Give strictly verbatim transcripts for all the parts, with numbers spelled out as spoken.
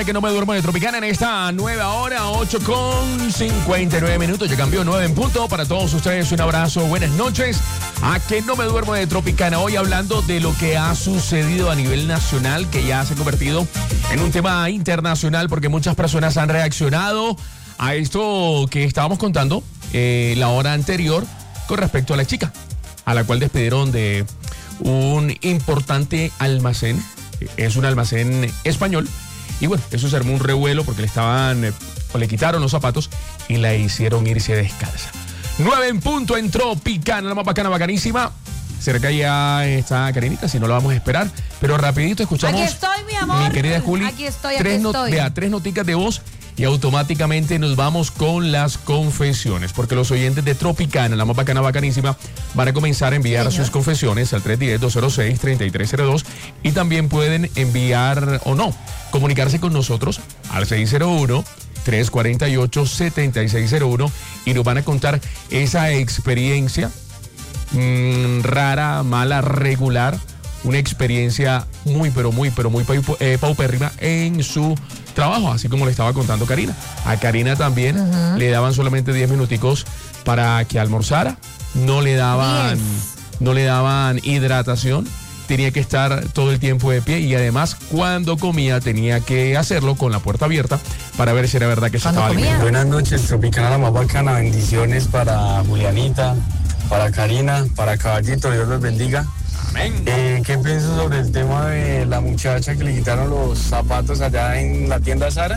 Que no me duermo de Tropicana en esta nueva hora, ocho con cincuenta y nueve minutos. Ya cambió nueve en punto. Para todos ustedes, un abrazo, buenas noches. A que no me duermo de Tropicana. Hoy hablando de lo que ha sucedido a nivel nacional, que ya se ha convertido en un tema internacional, porque muchas personas han reaccionado a esto que estábamos contando eh, la hora anterior con respecto a la chica, a la cual despidieron de un importante almacén. Es un almacén español. Y bueno, eso se armó un revuelo porque le estaban, eh, o le quitaron los zapatos y la hicieron irse descalza. Nueve en punto en Tropicana, la más bacana, bacanísima. Cerca ya está Karinita, si no la vamos a esperar. Pero rapidito escuchamos. Aquí estoy, mi amor. Mi querida Juli. Aquí estoy, aquí tres not- estoy. Vea, tres noticas de voz y automáticamente nos vamos con las confesiones. Porque los oyentes de Tropicana, la más bacana, bacanísima, van a comenzar a enviar Señor. sus confesiones al tres uno cero, dos cero seis, tres tres cero dos. Y también pueden enviar, o no, comunicarse con nosotros al seis cero uno, tres cuatro ocho, siete seis cero uno y nos van a contar esa experiencia mmm, rara, mala, regular, una experiencia muy, pero muy, pero muy pau- eh, paupérrima en su trabajo, así como le estaba contando Karina. A Karina también uh-huh. le daban solamente diez minuticos para que almorzara, no le daban, Diez. no le daban hidratación. Tenía que estar todo el tiempo de pie y además cuando comía tenía que hacerlo con la puerta abierta para ver si era verdad que se ¿Cuándo estaba comía? alimentando. Buenas noches, Tropicana, la más bacana. Bendiciones para Julianita, para Karina, para Caballito. Dios los bendiga. Amén. Eh, ¿Qué pienso sobre el tema de la muchacha que le quitaron los zapatos allá en la tienda Zara?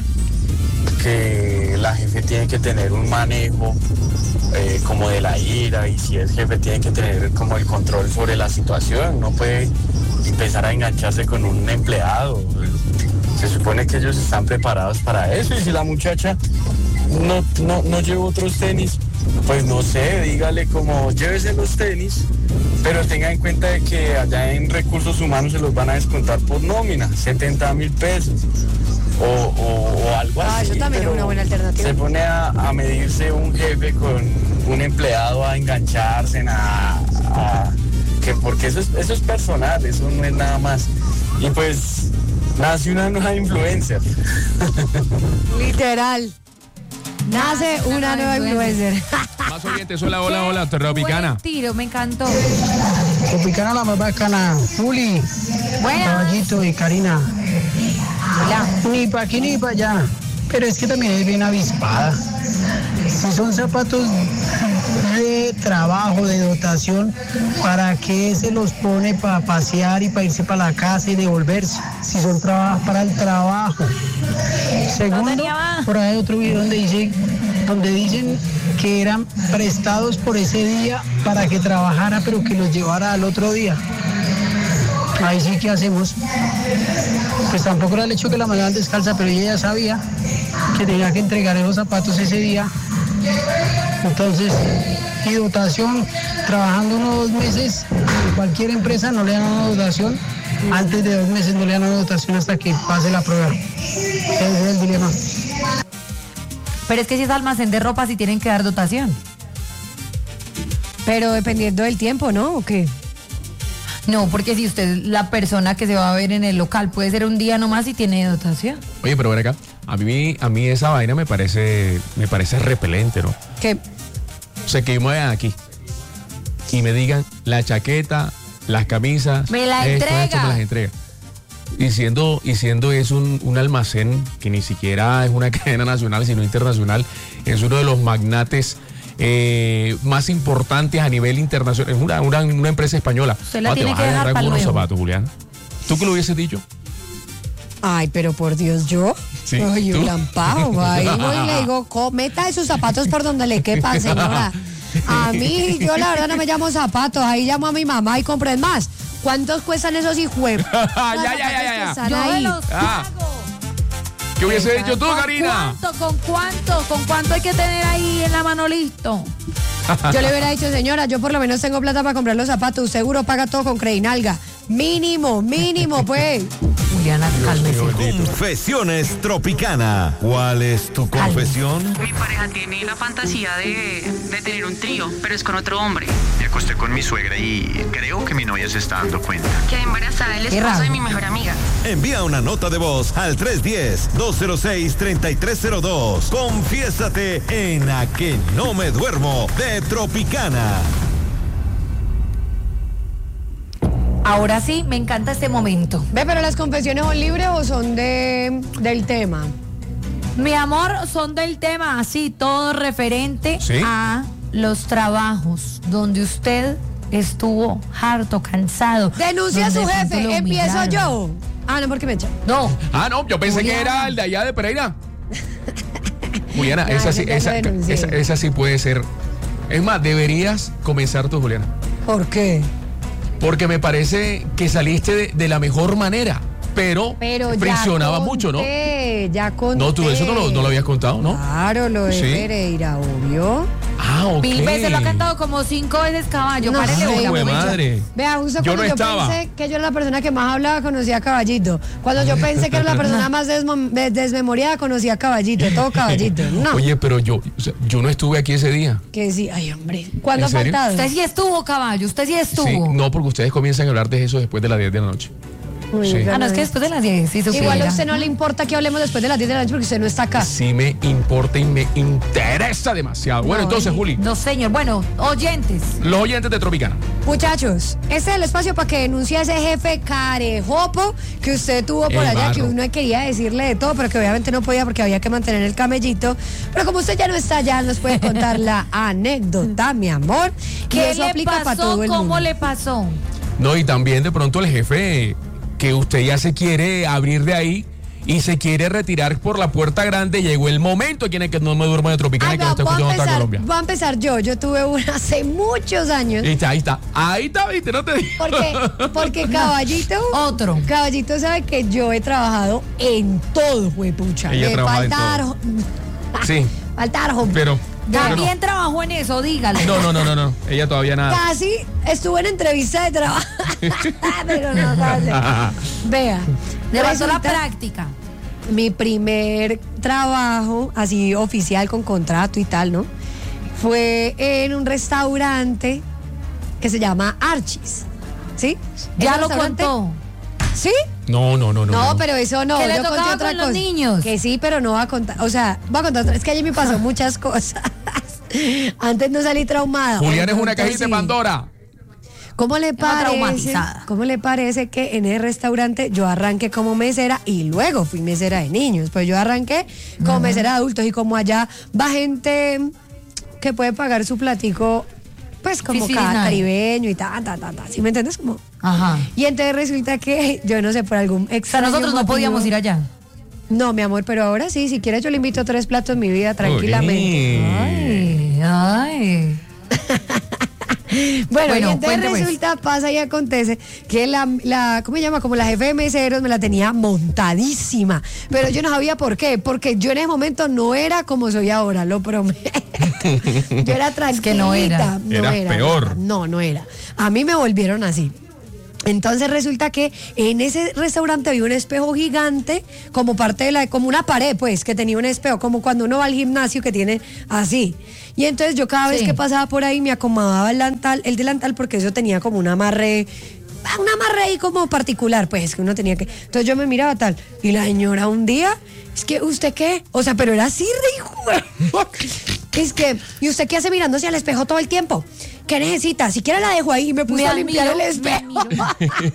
Que la jefe tiene que tener un manejo eh, como de la ira, y si es jefe tiene que tener como el control sobre la situación. No puede empezar a engancharse con un empleado. Se supone que ellos están preparados para eso, y si la muchacha no, no, no lleva otros tenis, pues no sé, dígale como llévese los tenis, pero tenga en cuenta de que allá en recursos humanos se los van a descontar por nómina, setenta mil pesos o, o, o algo Ah, así. eso también es pero una buena alternativa. Se pone a, a medirse un jefe con un empleado, a engancharse, a, a que porque eso es, eso es personal, eso no es nada más. Y pues nace una nueva influencer. Literal. Nace una nueva influencer. Más oyentes, hola, hola, hola, Tropicana. Buen tiro, me encantó. Tropicana, la más bacana. Juli, Buenas. Caballito y Karina. Hola. Ni para aquí ni para allá. Pero es que también es bien avispada. Si son zapatos de trabajo, de dotación, ¿para qué se los pone para pasear y para irse para la casa y devolverse? Si son traba- para el trabajo. Segundo, tenía más. por ahí hay otro video donde dice, donde dicen que eran prestados por ese día para que trabajara, pero que los llevara al otro día. Ahí sí que hacemos. Pues tampoco era el hecho que la mandaban descalza, pero ella ya sabía que tenía que entregar esos zapatos ese día. Entonces, y dotación, trabajando unos dos meses, en cualquier empresa no le dan una dotación. Antes de dos meses no le dan una dotación hasta que pase la prueba. Ese es el dilema. Pero es que si es almacén de ropa, sí tienen que dar dotación. Pero dependiendo del tiempo, ¿no? ¿O qué? No, porque si usted, la persona que se va a ver en el local, puede ser un día nomás y tiene dotación. Oye, pero ven acá, a mí, a mí esa vaina me parece, me parece repelente, ¿no? ¿Qué? O sea, que yo me vayan aquí y me digan la chaqueta, las camisas, Me la esto, entrega. esto, me las entrega. Y siendo, y siendo es un, un almacén que ni siquiera es una cadena nacional, sino internacional, es uno de los magnates eh, más importantes a nivel internacional, es una, una, una empresa española. Usted la Ah, te tiene vas que a dejar agarrar pa'l con unos luego. zapatos, Julián. ¿Tú que lo hubieses dicho? Ay, pero por Dios, ¿yo? Sí, Ay, ¿tú? un lampao. Ahí voy y le digo, "Co- meta esos zapatos por donde le quepan, señora. A mí, yo la verdad no me llamo zapatos. Ahí llamo a mi mamá y compren más. ¿Cuántos cuestan esos hijueputas Ya, ya, ya, ya, zapatos ya. que están Yo me ahí? los Ah. pago. ¿Qué hubiese dicho tú, ¿Con Karina? cuánto? ¿Con cuánto? ¿Con cuánto hay que tener ahí en la mano listo? Yo le hubiera dicho, señora, yo por lo menos tengo plata para comprar los zapatos. Seguro paga todo con Credinalga. Mínimo, mínimo, pues. Juliana, cálmese. Confesiones Tropicana. ¿Cuál es tu confesión? Mi pareja tiene la fantasía de, de tener un trío, pero es con otro hombre. Me acosté con mi suegra y creo que mi novia se está dando cuenta. Quedé embarazada del Qué esposo raro. de mi mejor amiga. Envía una nota de voz al tres uno cero, dos cero seis, tres tres cero dos. Confiésate en A Que No Me Duermo de Tropicana. Ahora sí, me encanta este momento. Ve, pero las confesiones son libres o son de del tema. Mi amor, son del tema, así, todo referente ¿Sí? a los trabajos donde usted estuvo harto, cansado. Denuncia a donde su de pronto jefe, lo empiezo humillaron. yo. Ah, no, porque me echan. No. Ah, no, yo pensé Juliana. que era el de allá de Pereira. Juliana, Ya, esa, ese sí, ya lo esa, denuncié. esa, esa sí puede ser. Es más, deberías comenzar tú, Juliana. ¿Por qué? Porque me parece que saliste de, de la mejor manera, pero, Pero ya presionaba mucho, ¿no? conté, Ya conté. No, tú eso no lo, no lo habías contado, ¿no? Claro, lo de Sí. Pereira, obvio. Ah, ok. Mil veces lo ha cantado como cinco veces caballo. No Párele sé, bola, Jue muchacho. madre. Vea, justo Yo cuando no yo estaba. pensé que yo era la persona que más hablaba, conocía a Caballito. Cuando yo pensé que era la persona más desmo- des- desmemoriada, conocía a Caballito, todo Caballito. No, Oye, pero yo, o sea, yo no estuve aquí ese día. que sí, ay hombre. ¿Cuándo ha ¿En serio? faltado? Usted sí estuvo, caballo, usted sí estuvo. Sí, no, porque ustedes comienzan a hablar de eso después de las diez de la noche. Uy, Sí. Ah, no, es que después de las diez, si Igual supiera. a usted no le importa que hablemos después de las diez de la noche porque usted no está acá. Sí me importa y me interesa demasiado. Bueno, No, entonces, y- Juli, No, señor. Bueno, oyentes. los oyentes de Tropicana. Muchachos, este es el espacio para que denuncie a ese jefe carejopo que usted tuvo por El allá, barro. que uno quería decirle de todo, pero que obviamente no podía porque había que mantener el camellito. Pero como usted ya no está allá, nos puede contar la anécdota, mi amor. Y ¿Qué eso le aplica para pasó? todo el ¿Cómo mundo. le pasó? No, y también de pronto el jefe que usted ya se quiere abrir de ahí y se quiere retirar por la puerta grande. Llegó el momento aquí en el que no me duermo de Tropicana Ay, y que no vea, está voy, a escuchando toda empezar, Colombia. voy a empezar yo. Yo tuve una hace muchos años. Ahí está, ahí está. Ahí está, viste, no te digo. Porque, porque Caballito. Otro. Caballito sabe que yo he trabajado en todo, huepucha. Ella ha De trabajado en faltar, todo. Sí, faltar, hombre. pero. pero También trabajó en eso, dígale. no. no, no, no, no, no. Ella todavía nada. Casi estuve en entrevista de trabajo. Pero no sabe. Vea. Le pasó la resulta- práctica. Mi primer trabajo, así oficial, con contrato y tal, ¿no? Fue en un restaurante que se llama Archis. ¿Sí? Ya ¿Ese lo restaurante? contó. ¿Sí? No, no, no, no. No, pero eso no. Que le yo conté tocaba otra con los cosa. niños. Que sí, pero no va a contar. O sea, voy a contar otra. Es que ayer me pasó muchas cosas. Antes no salí traumada. Julián es Hoy una pronto cajita de sí. Pandora. ¿Cómo le Está parece? traumatizada. ¿Cómo le parece que en el restaurante yo arranqué como mesera y luego fui mesera de niños? Pues yo arranqué como mesera de adultos y como allá va gente que puede pagar su platico, pues como Sí, sí, ca- nada. caribeño y ta, ta, ta, ta. ¿Sí me entiendes? Como... Ajá. Y entonces resulta que yo no sé, por algún O sea, extraño nosotros no motivo- podíamos ir allá. No, mi amor, pero ahora sí, si quieres yo le invito a tres platos en mi vida tranquilamente. Uy. Ay, ay. Bueno, Bueno, y entonces cuente, pues. resulta, pasa y acontece que la, la, ¿cómo se llama? Como la jefe de meseros me la tenía montadísima. Pero yo no sabía por qué, porque yo en ese momento no era como soy ahora, lo prometo. Yo era tranquilita. que no era. Eras peor. No, no era. A mí me volvieron así. Entonces resulta que en ese restaurante había un espejo gigante como parte de la, como una pared pues, que tenía un espejo, como cuando uno va al gimnasio que tiene así. Y entonces yo cada vez Sí. que pasaba por ahí me acomodaba el delantal, el delantal porque eso tenía como un amarre, un amarre ahí como particular, pues que uno tenía que. Entonces yo me miraba tal, y la señora un día, es que, ¿usted qué? O sea, pero era así, re hijo. Es que, ¿y usted qué hace mirándose al espejo todo el tiempo? ¿Qué necesita? Si quiere la dejo ahí y me puse Me a limpiar admiro, el me espejo.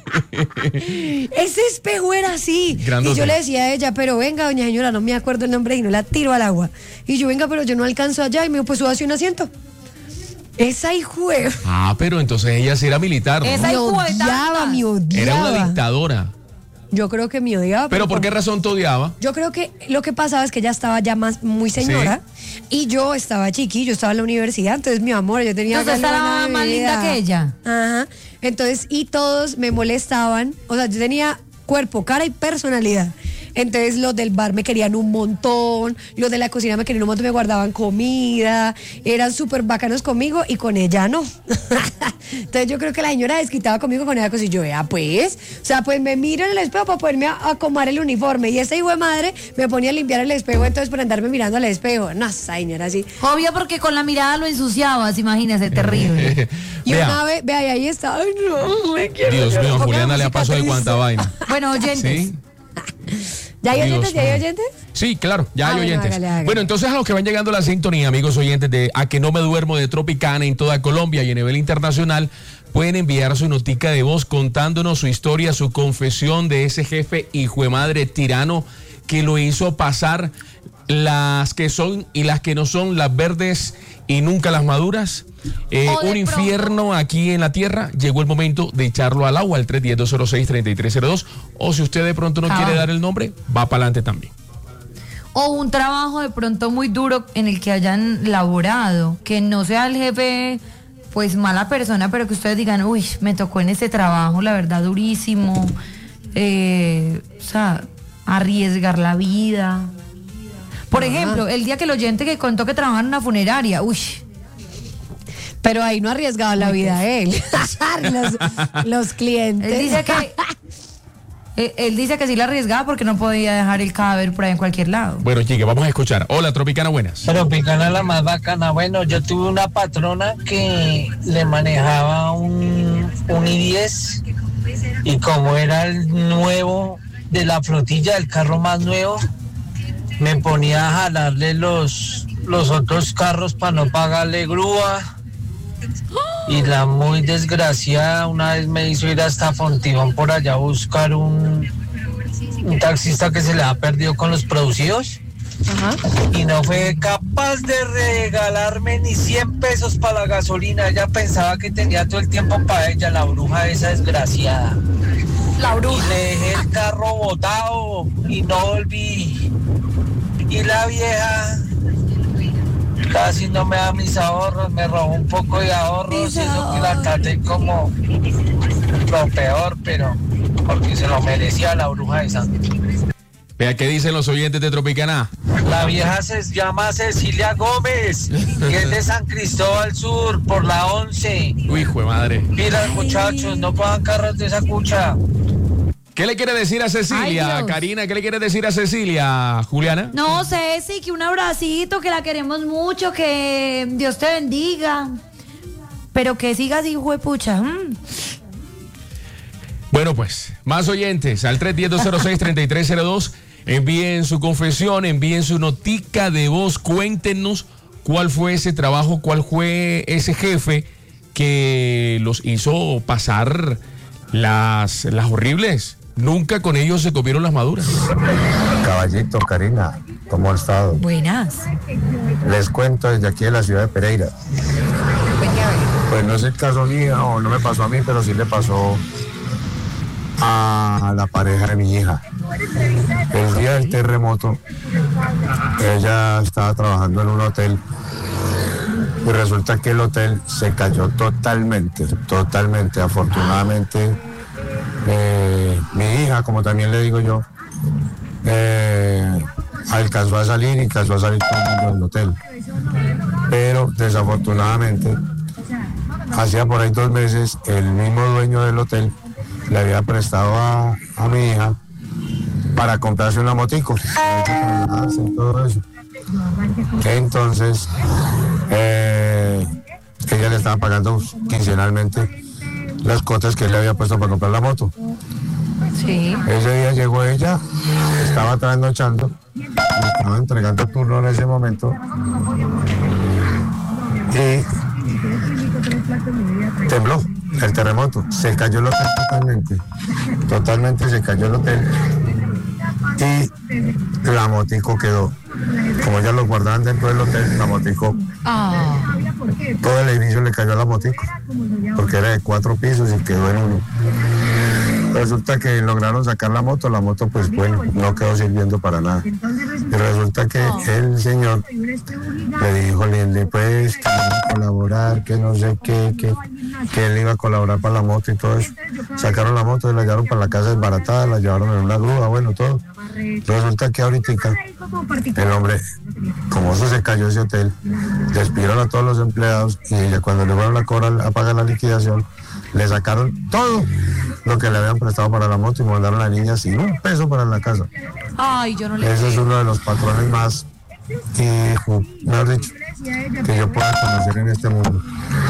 Ese espejo era así. Grandote. Y yo le decía a ella, pero venga, doña señora, no me acuerdo el nombre y no la tiro al agua. Y yo, venga, pero yo no alcanzo allá. Y me dijo, pues súbase un asiento. Esa hijo de- Ah, pero entonces ella sí era militar, ¿no? Esa me hijo de odiaba, tantas. me odiaba. Era una dictadora. Yo creo que me odiaba. ¿Pero por qué razón te odiaba? Yo creo que lo que pasaba es que ella estaba ya más muy señora y yo estaba chiqui, yo estaba en la universidad, entonces mi amor, yo tenía Entonces galona estaba de más mi linda vida. que ella. Ajá. Entonces, y todos me molestaban, o sea, yo tenía cuerpo, cara y personalidad. entonces los del bar me querían un montón, los de la cocina me querían un montón, me guardaban comida, eran súper bacanos conmigo y con ella no. Entonces yo creo que la señora desquitaba conmigo con esa cosa y yo, vea pues, o sea, pues me miro en el espejo para poderme a- acomodar el uniforme y ese hijo de madre me ponía a limpiar el espejo, entonces por andarme mirando al espejo, no, esa señora así. Obvio, porque con la mirada lo ensuciabas, imagínese, terrible. Y Vea. una vez, vea, y ahí está, ay no, me quiero. Dios mío, Ponga Juliana le ha música pasado de triste. cuánta vaina. Bueno, oyentes. ¿Sí? ¿Ya hay Dios oyentes? ¿Ya hay mío. oyentes? Sí, claro, ya Ah, hay bueno, oyentes. hágale, hágale. Bueno, entonces a los que van llegando a la sintonía, amigos oyentes de A Que No Me Duermo de Tropicana en toda Colombia y a nivel internacional, pueden enviar su notica de voz contándonos su historia, su confesión de ese jefe hijo de madre tirano que lo hizo pasar las que son y las que no son, las verdes y nunca las maduras. Eh, O de un infierno aquí en la tierra. Llegó el momento de echarlo al agua al tres uno cero, dos cero seis, tres tres cero dos. O si usted de pronto no Ah. quiere dar el nombre, va para adelante también. O un trabajo de pronto muy duro en el que hayan laborado, que no sea el jefe, pues mala persona, pero que ustedes digan, uy, me tocó en este trabajo, la verdad, durísimo. Eh, o sea, arriesgar la vida. Por ejemplo, el día que el oyente que contó que trabajaba en una funeraria, uy. Pero ahí no arriesgaba la vida él. los, los clientes. Él dice que él, él dice que sí la arriesgaba porque no podía dejar el cadáver por ahí en cualquier lado. Bueno, chique, vamos a escuchar. Hola, Tropicana, buenas. Tropicana la más bacana. Bueno, yo tuve una patrona que le manejaba un, un i diez y como era el nuevo de la flotilla, el carro más nuevo, me ponía a jalarle los, los otros carros para no pagarle grúa. Y la muy desgraciada una vez me hizo ir hasta Fontibón por allá a buscar un, un taxista que se le ha perdido con los producidos. Ajá. Y no fue capaz de regalarme ni cien pesos para la gasolina. Ella pensaba que tenía todo el tiempo para ella, la bruja esa desgraciada. La Y le dejé el carro botado y no volví. Y la vieja casi no me da mis ahorros, me robó un poco de ahorros y eso que la traté como lo peor, pero porque se lo merecía la bruja esa. Vea qué dicen los oyentes de Tropicana. La vieja se llama Cecilia Gómez y es de San Cristóbal Sur por la once. Uy, hijo de madre. Mira, muchachos, no pongan carros de esa cucha. ¿Qué le quiere decir a Cecilia? Ay, Dios. Karina, ¿qué le quiere decir a Cecilia? Juliana. No, Ceci, que un abracito, que la queremos mucho, que Dios te bendiga. Pero que sigas, hijo de pucha. mm. Bueno, pues, más oyentes al tres uno cero, dos cero seis, tres tres cero dos. Envíen su confesión, envíen su notica de voz, cuéntenos cuál fue ese trabajo, cuál fue ese jefe que los hizo pasar las, las horribles. Nunca con ellos se comieron las maduras. Caballito, Karina, ¿cómo ha estado? Buenas. Les cuento desde aquí de la ciudad de Pereira. Pues no es el caso mío, o no me pasó a mí, pero sí le pasó a la pareja de mi hija. El día del terremoto, ella estaba trabajando en un hotel y resulta que el hotel se cayó totalmente, totalmente. Afortunadamente, eh, mi hija, como también le digo yo, eh, alcanzó a salir y alcanzó a salir todo el mundo del hotel. Pero desafortunadamente, hacía por ahí dos meses, el mismo dueño del hotel le había prestado a, a mi hija para comprarse una motico, y todo eso. Entonces, eh, ella le estaba pagando quincenalmente las cuotas que él le había puesto para comprar la moto. Sí. Ese día llegó ella, estaba trasnochando, me estaba entregando turno en ese momento y tembló el terremoto, se cayó el hotel totalmente, totalmente se cayó el hotel y la motico quedó, como ellas lo guardaban dentro del hotel, la motico, Ah, todo el edificio le cayó a la motico, porque era de cuatro pisos y quedó en uno. Resulta que lograron sacar la moto, la moto pues bueno, no quedó sirviendo para nada. Y resulta que el señor le dijo, Lindy, pues, que iba a colaborar, que no sé qué, que, que él iba a colaborar para la moto y todo eso. Sacaron la moto y la llevaron para la casa desbaratada, la llevaron en una grúa, bueno, todo. Resulta que ahorita el hombre, como eso se cayó ese hotel, despidieron a todos los empleados y ella, cuando le fueron a cobrar, a pagar la liquidación, le sacaron todo lo que le habían prestado para la moto y mandaron a la niña sin un peso para la casa. Ay, yo no le Ese es uno de los patrones más, hijo, mejor dicho, que yo pueda conocer en este mundo.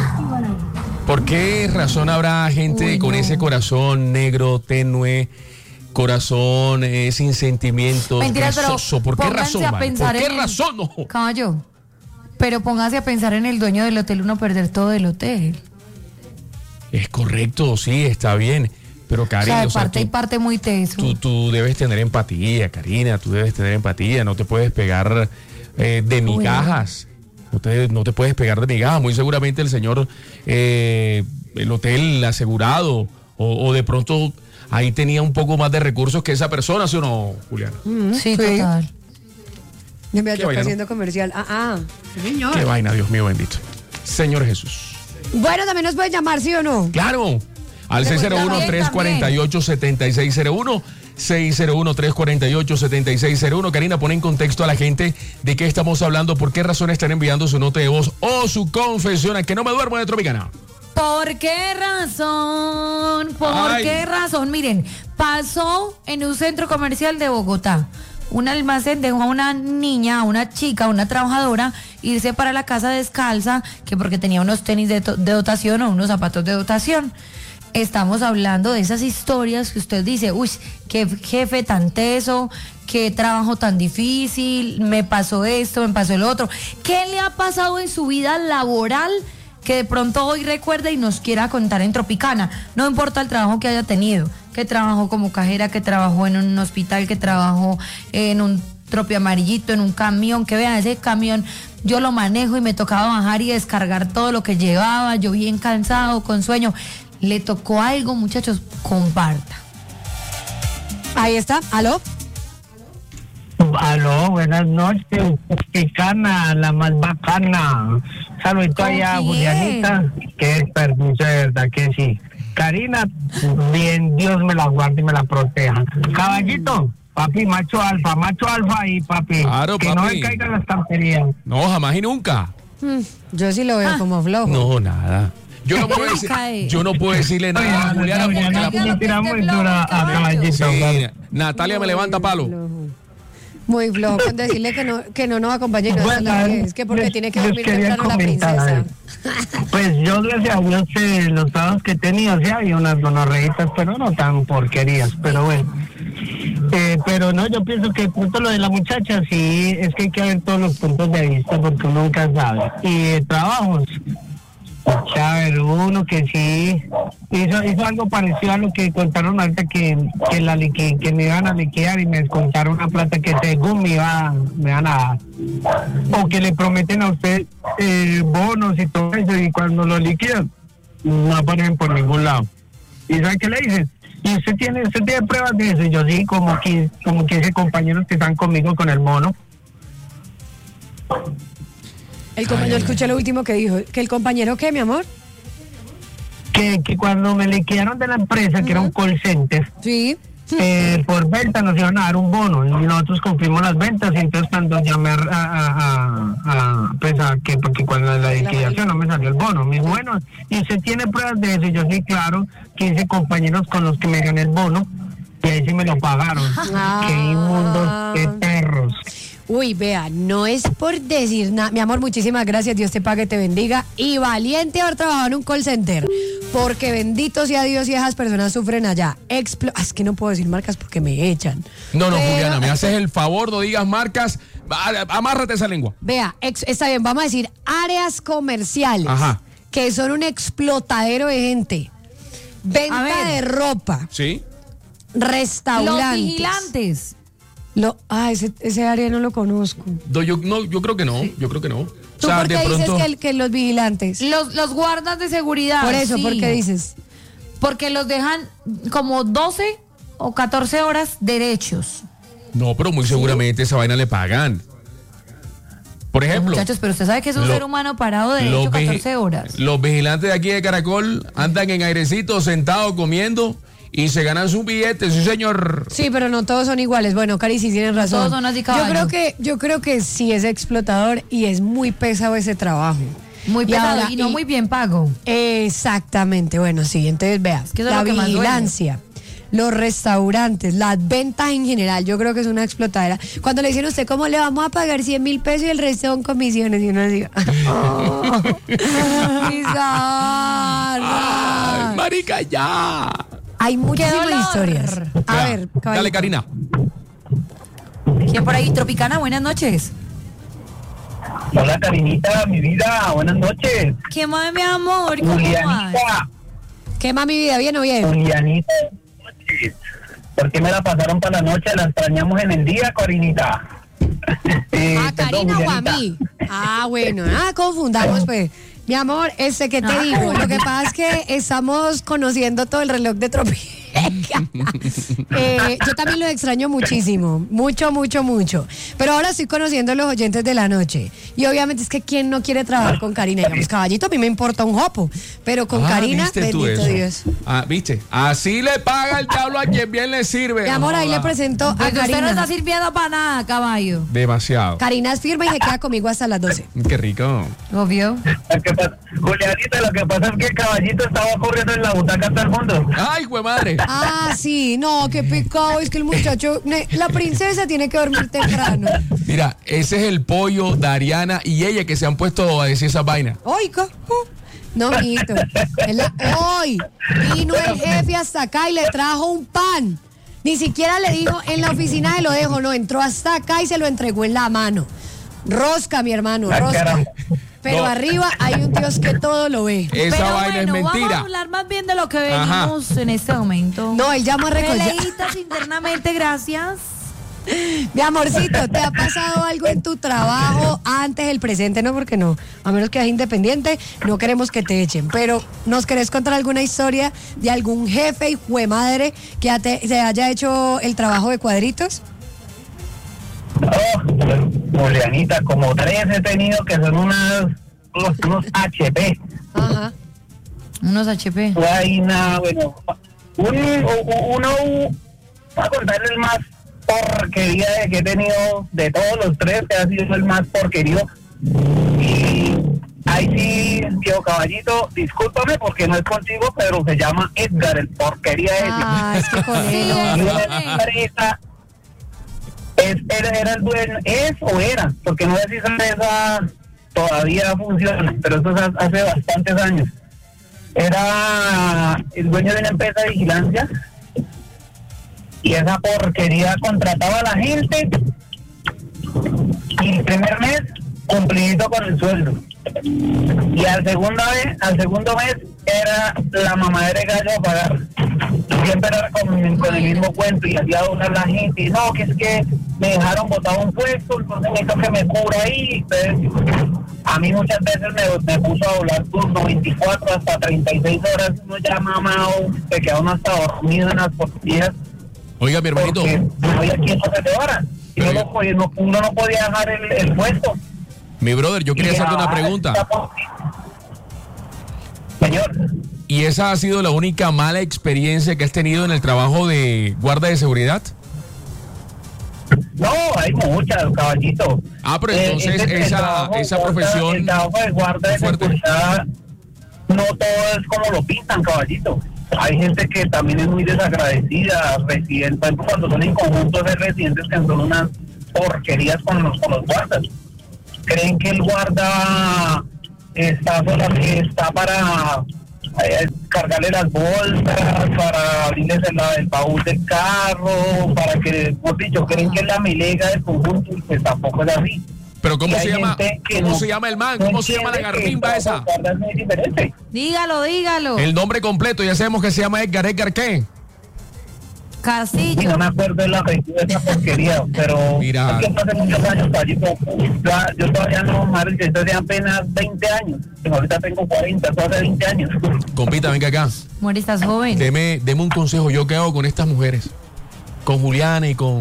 ¿Por qué razón habrá gente Uy, con no. ese corazón negro, tenue, corazón eh, sin sentimientos, Mentira, grasoso? ¿Por qué razón, a pensar ¿Por qué en razón? No. Caballo, pero póngase a pensar en el dueño del hotel, uno perder todo el hotel. Es correcto, sí, está bien. Pero, Karina, o sea, de o sea, parte tú, y parte muy teso. Tú, tú debes tener empatía, Karina, tú debes tener empatía. No te puedes pegar eh, de migajas. No te, no te puedes pegar de migajas. Muy seguramente el señor, eh, el hotel asegurado, o, o de pronto ahí tenía un poco más de recursos que esa persona, ¿sí o no, Juliana? Mm, sí, sí, total. Yo me estoy haciendo comercial. Ah, ah. Señor. Qué vaina, Dios mío bendito. Señor Jesús. Bueno, también nos pueden llamar, ¿sí o no? Claro. Al seis cero uno, tres cuatro ocho, siete seis cero uno, seis cero uno, tres cuatro ocho, siete seis cero uno. Karina, pone en contexto a la gente de qué estamos hablando, por qué razón están enviando su nota de voz o su confesión a que no me duermo de Tropicana. ¿Por qué razón? ¿Por Ay. qué razón? Miren, pasó en un centro comercial de Bogotá. Un almacén dejó a una niña, a una chica, a una trabajadora, irse para la casa descalza, que porque tenía unos tenis de, de dotación o unos zapatos de dotación. Estamos hablando de esas historias que usted dice, uy, qué jefe tan teso, qué trabajo tan difícil, me pasó esto, me pasó el otro. ¿Qué le ha pasado en su vida laboral que de pronto hoy recuerda y nos quiera contar en Tropicana? No importa el trabajo que haya tenido, que trabajó como cajera, que trabajó en un hospital, que trabajó en un tropi amarillito, en un camión, que vean, ese camión yo lo manejo y me tocaba bajar y descargar todo lo que llevaba, yo bien cansado, con sueño. ¿Le tocó algo, muchachos? Comparta. Ahí está, ¿aló? Aló, buenas noches, Tropicana, la más bacana. Saludito allá, Julianita. Qué desperdicio, de verdad que sí. Karina, bien, Dios me la guarde y me la proteja. Caballito, papi, macho alfa, macho alfa ahí, papi. Claro, que papi. no me caigan las tonterías. No, jamás y nunca. Mm, yo sí lo veo ah. como flojo. No, nada. Yo no puedo, decir, yo no puedo decirle nada a Juliana porque la puta tira muy dura a Caballito. Sí, Natalia me levanta palo. Muy flojo con decirle que no que no nos acompañe y no bueno, la que es que porque les, tiene que dormir temprano la princesa. Pues yo gracias a Dios eh, los trabajos que he tenido, sí había unas gonorreitas, pero no tan porquerías, pero bueno. Eh, pero no, yo pienso que punto lo de la muchacha, sí, es que hay que ver todos los puntos de vista porque uno nunca sabe. Y eh, trabajos, Chávez, uno que sí hizo, hizo algo parecido a lo que contaron ahorita que, que, la, que, que me iban a liquidar y me descontaron una plata que según me, iba, me van a dar. O que le prometen a usted eh, bonos y todo eso y cuando lo liquidan no aparecen por ningún lado. ¿Y sabe qué le dicen? ¿Y usted tiene, usted tiene pruebas de eso? Y yo sí, como que, como quince compañeros que están conmigo con el mono. El compañero, ay, escuché lo último que dijo. ¿Que el compañero qué, mi amor? Que, que cuando me liquidaron de la empresa, uh-huh, que era un call center, sí, eh, por venta nos iban a dar un bono y nosotros cumplimos las ventas. Y entonces cuando llamé a, a, a, a pues a que porque cuando la liquidación no me salió el bono, me dijo, bueno, ¿y usted tiene pruebas de eso? Y yo sí, claro, quince compañeros con los que me gané el bono y ahí sí me lo pagaron. Ah. Qué inmundos, qué perros. Uy, vea, no es por decir nada. Mi amor, muchísimas gracias. Dios te pague, te bendiga. Y valiente haber trabajado en un call center. Porque bendito sea Dios y esas personas sufren allá. Explo- ah, es que no puedo decir marcas porque me echan. No, no, Pero, Juliana, me haces el favor, no digas marcas. Amárrate esa lengua. Vea, ex- está bien, vamos a decir áreas comerciales. Ajá. Que son un explotadero de gente. Venta de ropa. Sí. Restaurantes. Los vigilantes. Lo, ah, ese, ese área no lo conozco. No, yo, no, yo creo que no, sí. yo creo que no. ¿Tú o sea, por qué de dices pronto... que, el, que los vigilantes? Los, los guardas de seguridad. Por eso, sí. ¿por qué dices? Porque los dejan como doce o catorce horas derechos. No, pero muy seguramente esa vaina le pagan. Por ejemplo. Muchachos, pero usted sabe que es un lo, ser humano parado de hecho catorce horas. Los vigilantes de aquí de Caracol andan en airecito, sentados, comiendo y se ganan sus billetes, sí señor. Sí, pero no todos son iguales. Bueno, Cari, sí tienes razón. Todos son así yo caballos. creo que Yo creo que sí es explotador y es muy pesado ese trabajo. Muy Y pesado ahora- y no y- muy bien pago. Exactamente, bueno, sí, entonces vea, que eso es la lo que más duele. vigilancia, los restaurantes, las ventas en general, yo creo que es una explotadera. Cuando le dicen a usted, ¿cómo le vamos a pagar cien mil pesos y el resto son comisiones? Y uno dice, oh, mis garras. Ay, marica, ya. Hay muchísimas dolor. historias. A Ya. ver, Dale, caballito. Karina. ¿Quién por ahí? Tropicana, buenas noches. Hola, Karinita, mi vida, buenas noches. ¿Qué más, mi amor? ¿Cómo vas? Julianita, ¿Qué más, mi vida? ¿Bien o bien? Julianita, buenas noches. ¿Por qué me la pasaron para la noche? La extrañamos en el día, Karinita. Eh, ¿A perdón, Karina o a Julianita. mí? Ah, bueno, ah, confundamos, pues. Mi amor, ese que te digo, lo que pasa es que estamos conociendo todo el reloj de Tropica. Eh, yo también lo extraño muchísimo, mucho, mucho, mucho. Pero ahora estoy conociendo los oyentes de la noche. Y obviamente es que ¿quién no quiere trabajar con Karina? Digamos, caballito, a mí me importa un jopo. Pero con Ah, Karina, ¿viste tú bendito eso? Dios. Ah, ¿viste? Así le paga el diablo a quien bien le sirve. Mi amor, ahí Joda. le presento a Pues usted no Karina. está sirviendo para nada, caballo. Demasiado. Karina es firme y se queda conmigo hasta las doce. Qué rico. Obvio. Lo que pasa- Julianita, lo que pasa es que el caballito estaba corriendo en la butaca hasta el fondo. Ay, güey madre. Ah, sí, no, qué pecado. Es que el muchacho, ne- la princesa tiene que dormir temprano. Mira, ese es el pollo de Ariana y ella que se han puesto a decir esa vaina. Oiga, uh, no, mijito. Es la- Hoy vino el jefe hasta acá y le trajo un pan. Ni siquiera le dijo, en la oficina se lo dejo, no, entró hasta acá y se lo entregó en la mano. Rosca, mi hermano, Ah, rosca. caramba. Pero No. arriba hay un Dios que todo lo ve. Esa Pero vaina bueno, es vamos a mentira. hablar más bien de lo que Ajá. venimos en este momento. No, él llama a recoger. Peleitas internamente, gracias. Mi amorcito, ¿te ha pasado algo en tu trabajo antes del presente? No, porque no. A menos que seas independiente, no queremos que te echen. Pero, ¿nos querés contar alguna historia de algún jefe y juemadre que ate- se haya hecho el trabajo de cuadritos? Oh, Julianita, como tres he tenido que son unas, unos, unos H P. Ajá. Unos H P. Vaina, bueno, un, u- uno, voy a contar el más porquería de que he tenido de todos los tres, que ha sido el más porquerío. Y ahí sí, viejo caballito, discúlpame porque no es contigo, pero se llama Edgar, el porquería ese. Ah, es que con él. Sí, no. Y es una con él. empresa, es, era, era el dueño, es o era, porque no sé si esa empresa todavía funciona, pero eso es hace bastantes años. Era el dueño de una empresa de vigilancia y esa porquería contrataba a la gente y el primer mes cumplidito con el sueldo. Y al segundo vez, al segundo mes era la mamadera de gallo a pagar. Siempre era con, con el mismo cuento y hacía doblar la gente. Y no, que es que me dejaron botado un puesto, entonces necesito que me cubra ahí. Entonces, a mí muchas veces me, me puso a doblar turno veinticuatro hasta treinta y seis horas. Uno ya mamado, se queda uno hasta dormido en las portillas. Oiga, mi hermanito. Porque no había quien no se te hora. Y Pero uno, yo- no podía- no- uno no podía dejar el, el puesto. Mi brother, yo quería Y hacerte una ahora pregunta. está por- Señor, ¿Y esa ha sido la única mala experiencia que has tenido en el trabajo de guarda de seguridad? no, hay muchas, caballito. Ah, pero Eh, entonces ese- el esa, trabajo de esa guarda- profesión... El trabajo de guarda de fuerte. seguridad, no todo es como lo pintan, caballito. Hay gente que también es muy desagradecida, residentes, por ejemplo, cuando son en conjuntos de residentes que son unas porquerías con los, con los guardas. Creen que el guarda está solamente está para eh, cargarle las bolsas, para abrirles el, el baúl del carro, para que, por dicho, creen que es la milega del conjunto y pues tampoco es así. Pero ¿cómo Y se hay llama? gente que ¿Cómo no- se llama el man? no ¿Cómo se llama la entiende que garrimba el esa? trabajo de guarda es muy diferente. Dígalo, dígalo. El nombre completo, ya sabemos que se llama Edgar. ¿Edgar qué? Y Casillo. no me acuerdo de la apellido de esa porquería, pero Mira. es que hace muchos años, caballito. Yo, yo todavía no, madre, yo tenía apenas veinte años. Ahorita tengo cuarenta, eso hace veinte años. Compita, venga acá. Mori, estás joven. Deme, deme un consejo. ¿Yo qué hago con estas mujeres? Con Juliana y con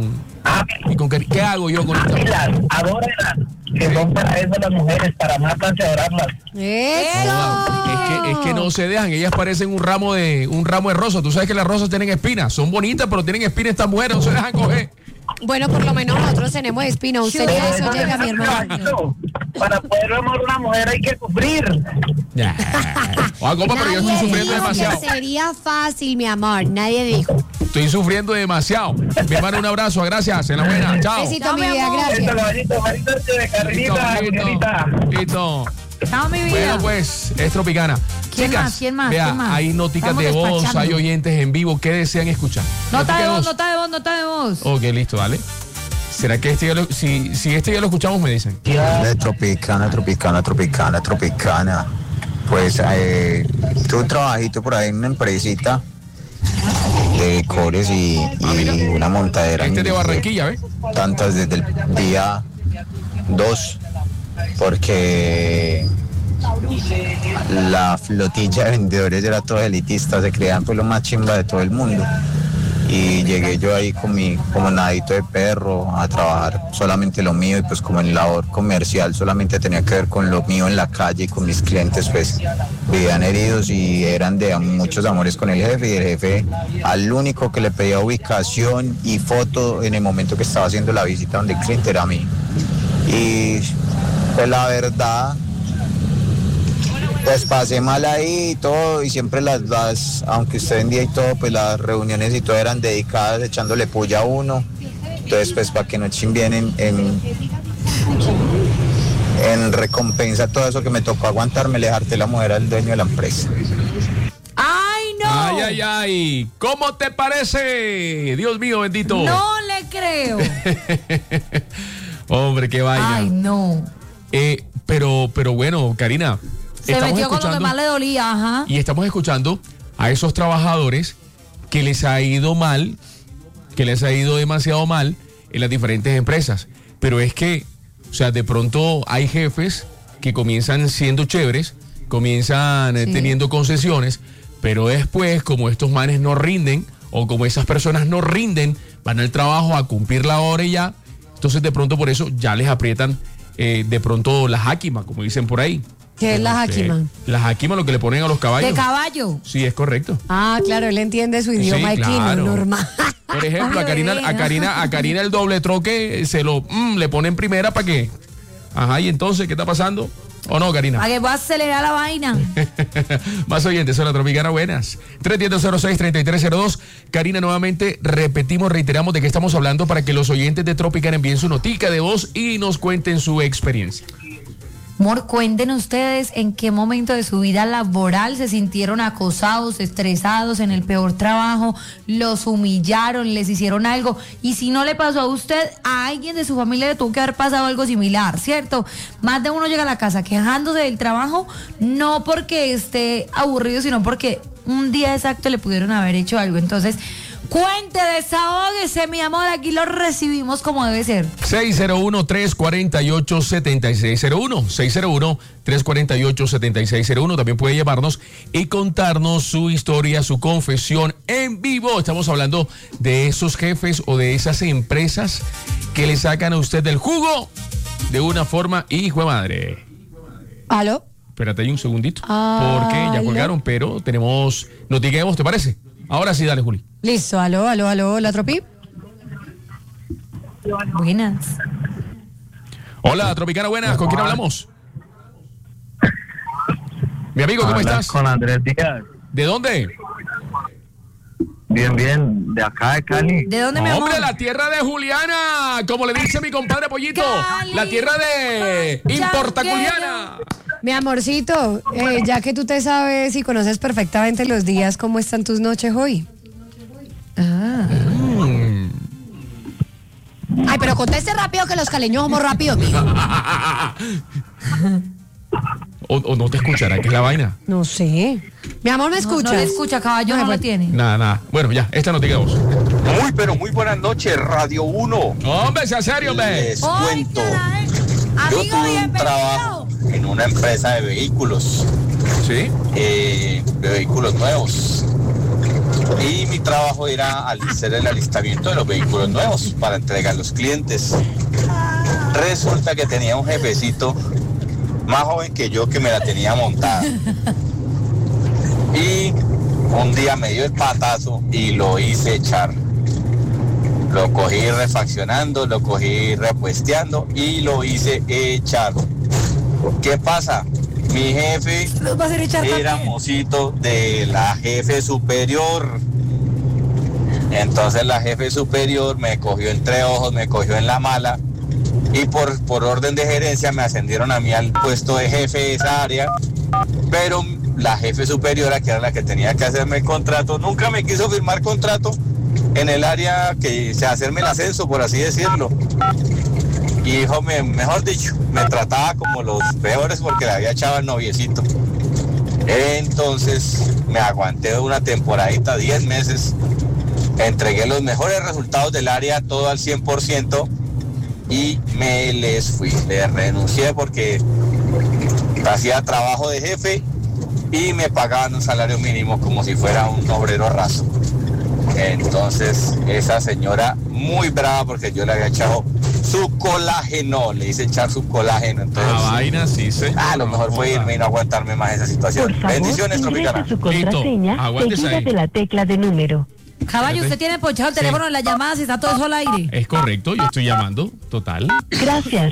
Y con cari- ¿Qué hago yo con esta mujer? Ámilas, adórenlas, que son para eso las mujeres, para amarlas y adorarlas. ¡Eso! Es que, es que no se dejan, ellas parecen un ramo de un ramo de rosas. Tú sabes que las rosas tienen espinas, son bonitas, pero tienen espinas estas mujeres, no se dejan coger. Bueno, por lo menos nosotros tenemos espina. Usted Pero ni eso eso llega, es mi hermano. caballo. Para poder amar a una mujer hay que sufrir. Ya. Oiga, compa, pero yo estoy Nadie sufriendo dijo demasiado. que sería fácil, mi amor. Nadie dijo. Estoy sufriendo demasiado. Mi hermano, un abrazo, gracias, en la buena, chao. Besito, mi vida, Esto, gracias. caballito, marito de Listo, carrerita, listo, Miguelita. listo. Chao, mi vida. Bueno, pues, es Tropicana. ¿Quién Chicas, más? ¿Quién más? vea, ¿Quién más? hay noticas Estamos de voz, despachando. hay oyentes en vivo. ¿Qué desean escuchar? Nota Notica de voz, nota de voz, nota de voz. Ok, listo, dale. ¿Será que este ya lo, si, si este ya lo escuchamos, me dicen? De Tropicana, Tropicana, Tropicana, Tropicana. Pues eh, tuve un trabajito por ahí en una empresita de licores y, y una montadera. Este de Barranquilla, ¿ves? Tantas desde el día dos, porque la flotilla de vendedores era todo elitista, se creían pues lo más chimba de todo el mundo. Y llegué yo ahí con mi como nadito de perro a trabajar solamente lo mío, y pues como en labor comercial solamente tenía que ver con lo mío en la calle, y con mis clientes pues vivían heridos y eran de muchos amores con el jefe, y el jefe al único que le pedía ubicación y foto en el momento que estaba haciendo la visita donde el cliente era a mí. Y pues la verdad, pues pasé mal ahí y todo, y siempre las, las, aunque usted vendía y todo, pues las reuniones y todo eran dedicadas echándole puya a uno. Entonces, pues para que no chimbien en, en, en recompensa todo eso que me tocó aguantarme, le harté la mujer al dueño de la empresa. ¡Ay, no! Ay, ay, ay. ¿Cómo te parece? Dios mío, bendito. No le creo. Hombre, qué vaina. Ay, no. Eh, pero, pero bueno, Karina. Se metió con lo que más le dolía, ajá. Y estamos escuchando a esos trabajadores que les ha ido mal, que les ha ido demasiado mal en las diferentes empresas. Pero es que, o sea, de pronto hay jefes que comienzan siendo chéveres, comienzan eh, Sí. teniendo concesiones, pero después, como estos manes no rinden, o como esas personas no rinden, van al trabajo a cumplir la hora y ya. Entonces, de pronto, por eso ya les aprietan eh, de pronto la jáquima, como dicen por ahí. ¿Qué es la jáquima? La jáquima, lo que le ponen a los caballos. De caballo. Sí, es correcto. Ah, claro, él entiende su idioma Sí, equino, claro. normal. Por ejemplo, a Karina, a Karina, a Karina el doble troque se lo mm, le ponen primera para que. Ajá, y entonces, ¿qué está pasando? ¿O no, Karina? Para que pueda acelerar la vaina. Más oyentes, son la Tropicana, buenas. tres uno cero, cero seis, tres tres cero dos. Karina, nuevamente repetimos, reiteramos de qué estamos hablando para que los oyentes de Tropicana envíen su notica de voz y nos cuenten su experiencia. Amor, cuenten ustedes en qué momento de su vida laboral se sintieron acosados, estresados, en el peor trabajo, los humillaron, les hicieron algo. Y si no le pasó a usted, a alguien de su familia le tuvo que haber pasado algo similar, ¿cierto? Más de uno llega a la casa quejándose del trabajo, no porque esté aburrido, sino porque un día exacto le pudieron haber hecho algo. Entonces, cuente, desahógese, mi amor, aquí lo recibimos como debe ser. seis cero uno, tres cuatro ocho, siete seis cero uno. seis cero uno, tres cuatro ocho, siete seis cero uno. También puede llamarnos y contarnos su historia, su confesión en vivo. Estamos hablando de esos jefes o de esas empresas que le sacan a usted del jugo de una forma hijo de madre. ¿Aló? Espérate ahí un segundito. Ah, porque ya aló. colgaron, pero tenemos noticias, ¿te parece? Ahora sí, dale, Juli. Listo, aló, aló, aló, la Tropi. Buenas. Hola, Tropicana, buenas. ¿Con quién hablamos? Mi amigo, ¿cómo Hablas estás? con Andrés Díaz. ¿De dónde? Bien, bien, de acá de Cali. ¿De dónde, mi amor? Hombre, la tierra de Juliana, como le dice mi compadre Pollito, Cali, la tierra de Importa Juliana. Mi amorcito, eh, ya que tú te sabes y conoces perfectamente los días, ¿cómo están tus noches hoy? Ah. Mm. Ay, pero conteste rápido que los caleños somos rápidos, mijo. o, o no te escuchará, ¿qué es la vaina? No sé. Mi amor, ¿me No, escuchas? no le escucha, caballo, no, Ay, lo bueno. tiene. Nada, nada. Bueno, ya, esta no digamos. Muy, pero muy buenas noches, Radio uno. Hombre, sea serio, hombre. Les Ay, cuento. caray. Yo Amigo, tuve un bienvenido. trabajo en una empresa de vehículos, ¿Sí? eh, de vehículos nuevos. Y mi trabajo era hacer el alistamiento de los vehículos nuevos para entregar a los clientes. Resulta que tenía un jefecito más joven que yo que me la tenía montada. Y un día me dio el patazo y lo hice echar. Lo cogí refaccionando, lo cogí repuesteando y lo hice echar. ¿Qué pasa? Mi jefe era mocito de la jefe superior. Entonces la jefe superior me cogió entre ojos, me cogió en la mala y por, por orden de gerencia me ascendieron a mí al puesto de jefe de esa área, pero la jefe superiora, que era la que tenía que hacerme el contrato, nunca me quiso firmar contrato en el área que se hacerme el ascenso, por así decirlo. Y hijo, me, mejor dicho, me trataba como los peores porque le había echado el noviecito. Entonces me aguanté una temporadita, diez meses, entregué los mejores resultados del área, todo al cien por ciento, y me les fui. Le renuncié porque hacía trabajo de jefe y me pagaban un salario mínimo como si fuera un obrero raso. Entonces esa señora muy brava porque yo le había echado su colágeno, le hice echar su colágeno. Entonces, la vaina sí, señor. Ah, lo mejor fue irme y no aguantarme más esa situación. Por favor, bendiciones, Tropicana. Su contraseña seguida de la tecla de número. Caballo, usted tiene ponchado el teléfono en las llamadas y está todo eso al aire. Es correcto, yo estoy llamando, total. Gracias.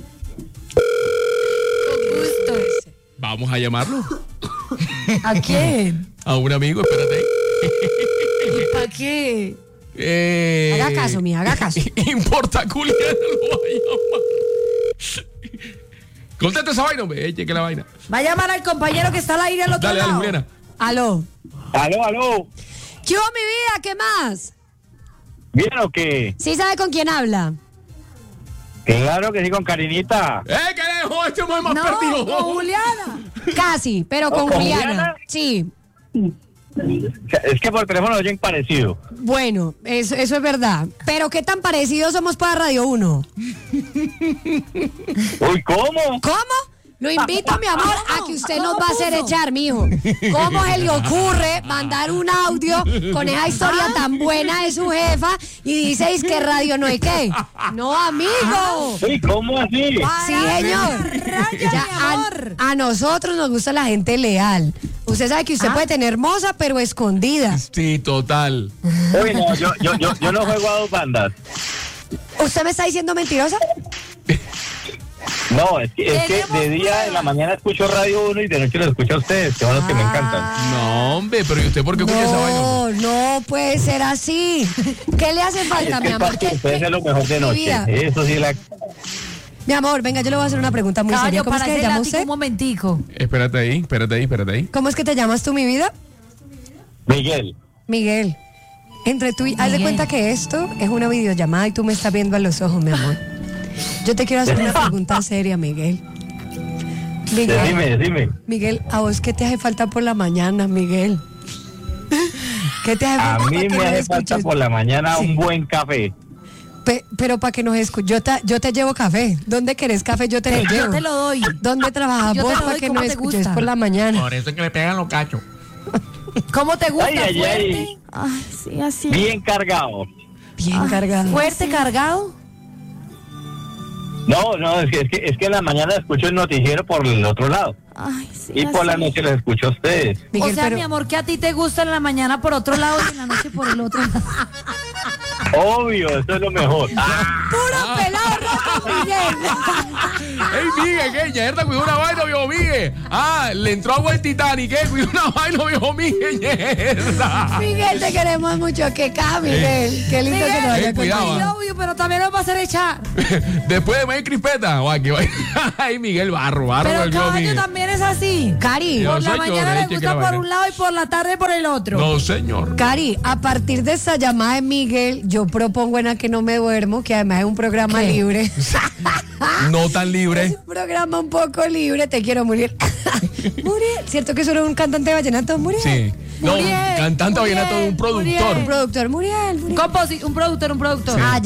Con gusto. Vamos a llamarlo. ¿A quién? A un amigo, espérate. ¿Y para qué? Eh, Haga caso, mía, haga caso. Importa, Julián, lo va a llamar. Contesta esa vaina, hombre, eche que la vaina. Va a llamar al compañero que está al aire al otro Dale, dale, lado. Juliana. Aló. Aló, aló. ¿Qué hubo, mi vida? ¿Qué más? ¿Bien o qué? ¿Sí sabe con quién habla? Claro que sí, con Karinita. ¡Eh, que dejó este muy más No, perdido! con Juliana. Casi, pero con, ¿Con Juliana. Juliana? Sí. Es que por teléfono oyen parecido. Bueno, eso, eso es verdad. Pero ¿qué tan parecidos somos para Radio uno? Uy, ¿cómo? ¿Cómo? Lo invito, mi amor, a que usted nos va a hacer echar, mijo. ¿Cómo se le ocurre mandar un audio con esa historia tan buena de su jefa y dices que radio no hay qué? No, amigo. Uy, ¿cómo así? Sí, señor. Ya, a, a nosotros nos gusta la gente leal. Usted sabe que usted puede tener hermosa, pero escondida. Sí, total. Uy, no, yo, yo, yo, yo no juego a dos bandas. ¿Usted me está diciendo mentirosa? No, es que, es que de día en la mañana escucho Radio uno y de noche los escucho a ustedes, que son los que me encantan. No, hombre, pero ¿y usted por qué escucha esa vaina? No, no puede ser así. ¿Qué le hace falta, Es mi que amor? para que ¿Qué- ustedes qué- es lo mejor de mi noche. vida? Eso sí la... Mi amor, venga, yo le voy a hacer una pregunta muy seria. Caballo, ¿Cómo es para que te ese llamas látigo usted? un momentico. Espérate ahí, espérate ahí, espérate ahí. ¿Cómo es que te llamas tú, mi vida? Miguel. Miguel. Entre tú y... Haz de Miguel. cuenta que esto es una videollamada y tú me estás viendo a los ojos, mi amor. Yo te quiero hacer una pregunta seria, Miguel. Miguel, Decime, decime. Miguel, ¿a vos qué te hace falta por la mañana, Miguel? ¿Qué te hace A falta mí para que me nos hace falta escuches? por la mañana Sí. un buen café. Pe- pero para que nos escuches, yo te, yo te llevo café. ¿Dónde querés café? Yo te lo llevo. Yo te lo doy. ¿Dónde trabajas Yo te vos lo para doy que como nos te escuches gusta. por la mañana? Por eso es que le pegan los cachos. ¿Cómo te gusta? Ay, ay, ¿Fuerte? ay. Ay, sí, así. Bien cargado. Bien cargado. ¿Fuerte, cargado? No, no, es que, es que, es que en la mañana escucho el noticiero por el otro lado. Ay, sí, Y por la así. noche los escucho a ustedes. Miguel, o sea, pero- mi amor, que a ti te gusta en la mañana por otro lado y en la noche por el otro lado. Obvio, eso es lo mejor. ¡Puro pelado rojo, Miguel! ¡Ey, Miguel, qué! Yerda, cuidó una vaina, viejo Miguel. Ah, le entró agua el Titanic, ¿qué? Cuidó una vaina, viejo Miguel, Yerda. Miguel, te queremos mucho. Que ca, Miguel. Qué lindo que nos Miguel, haya Eh, cuidado, contigo. ah. obvio, pero también nos va a hacer echar. Después de May Crispeta, guay, que vaina. Ay, Miguel, barro, barro, Pero el viejo caballo Miguel. también es así. Cari, Yo Por la soy mañana chorreche, le que gusta la por vaina. un lado y por la tarde por el otro. No, señor. Cari, a partir de esta llamada de Miguel, yo propongo en A Que No Me Duermo, que además es un programa ¿Qué? libre. No tan Es libre. un programa un poco libre. Te quiero, Muriel. Muriel. ¿Cierto que solo un cantante de vallenato, Muriel? Sí. No, Muriel, cantante Muriel, vallenato de un productor. Muriel. Un productor, Muriel. Muriel. Composi- un productor, un productor. Ah, ya.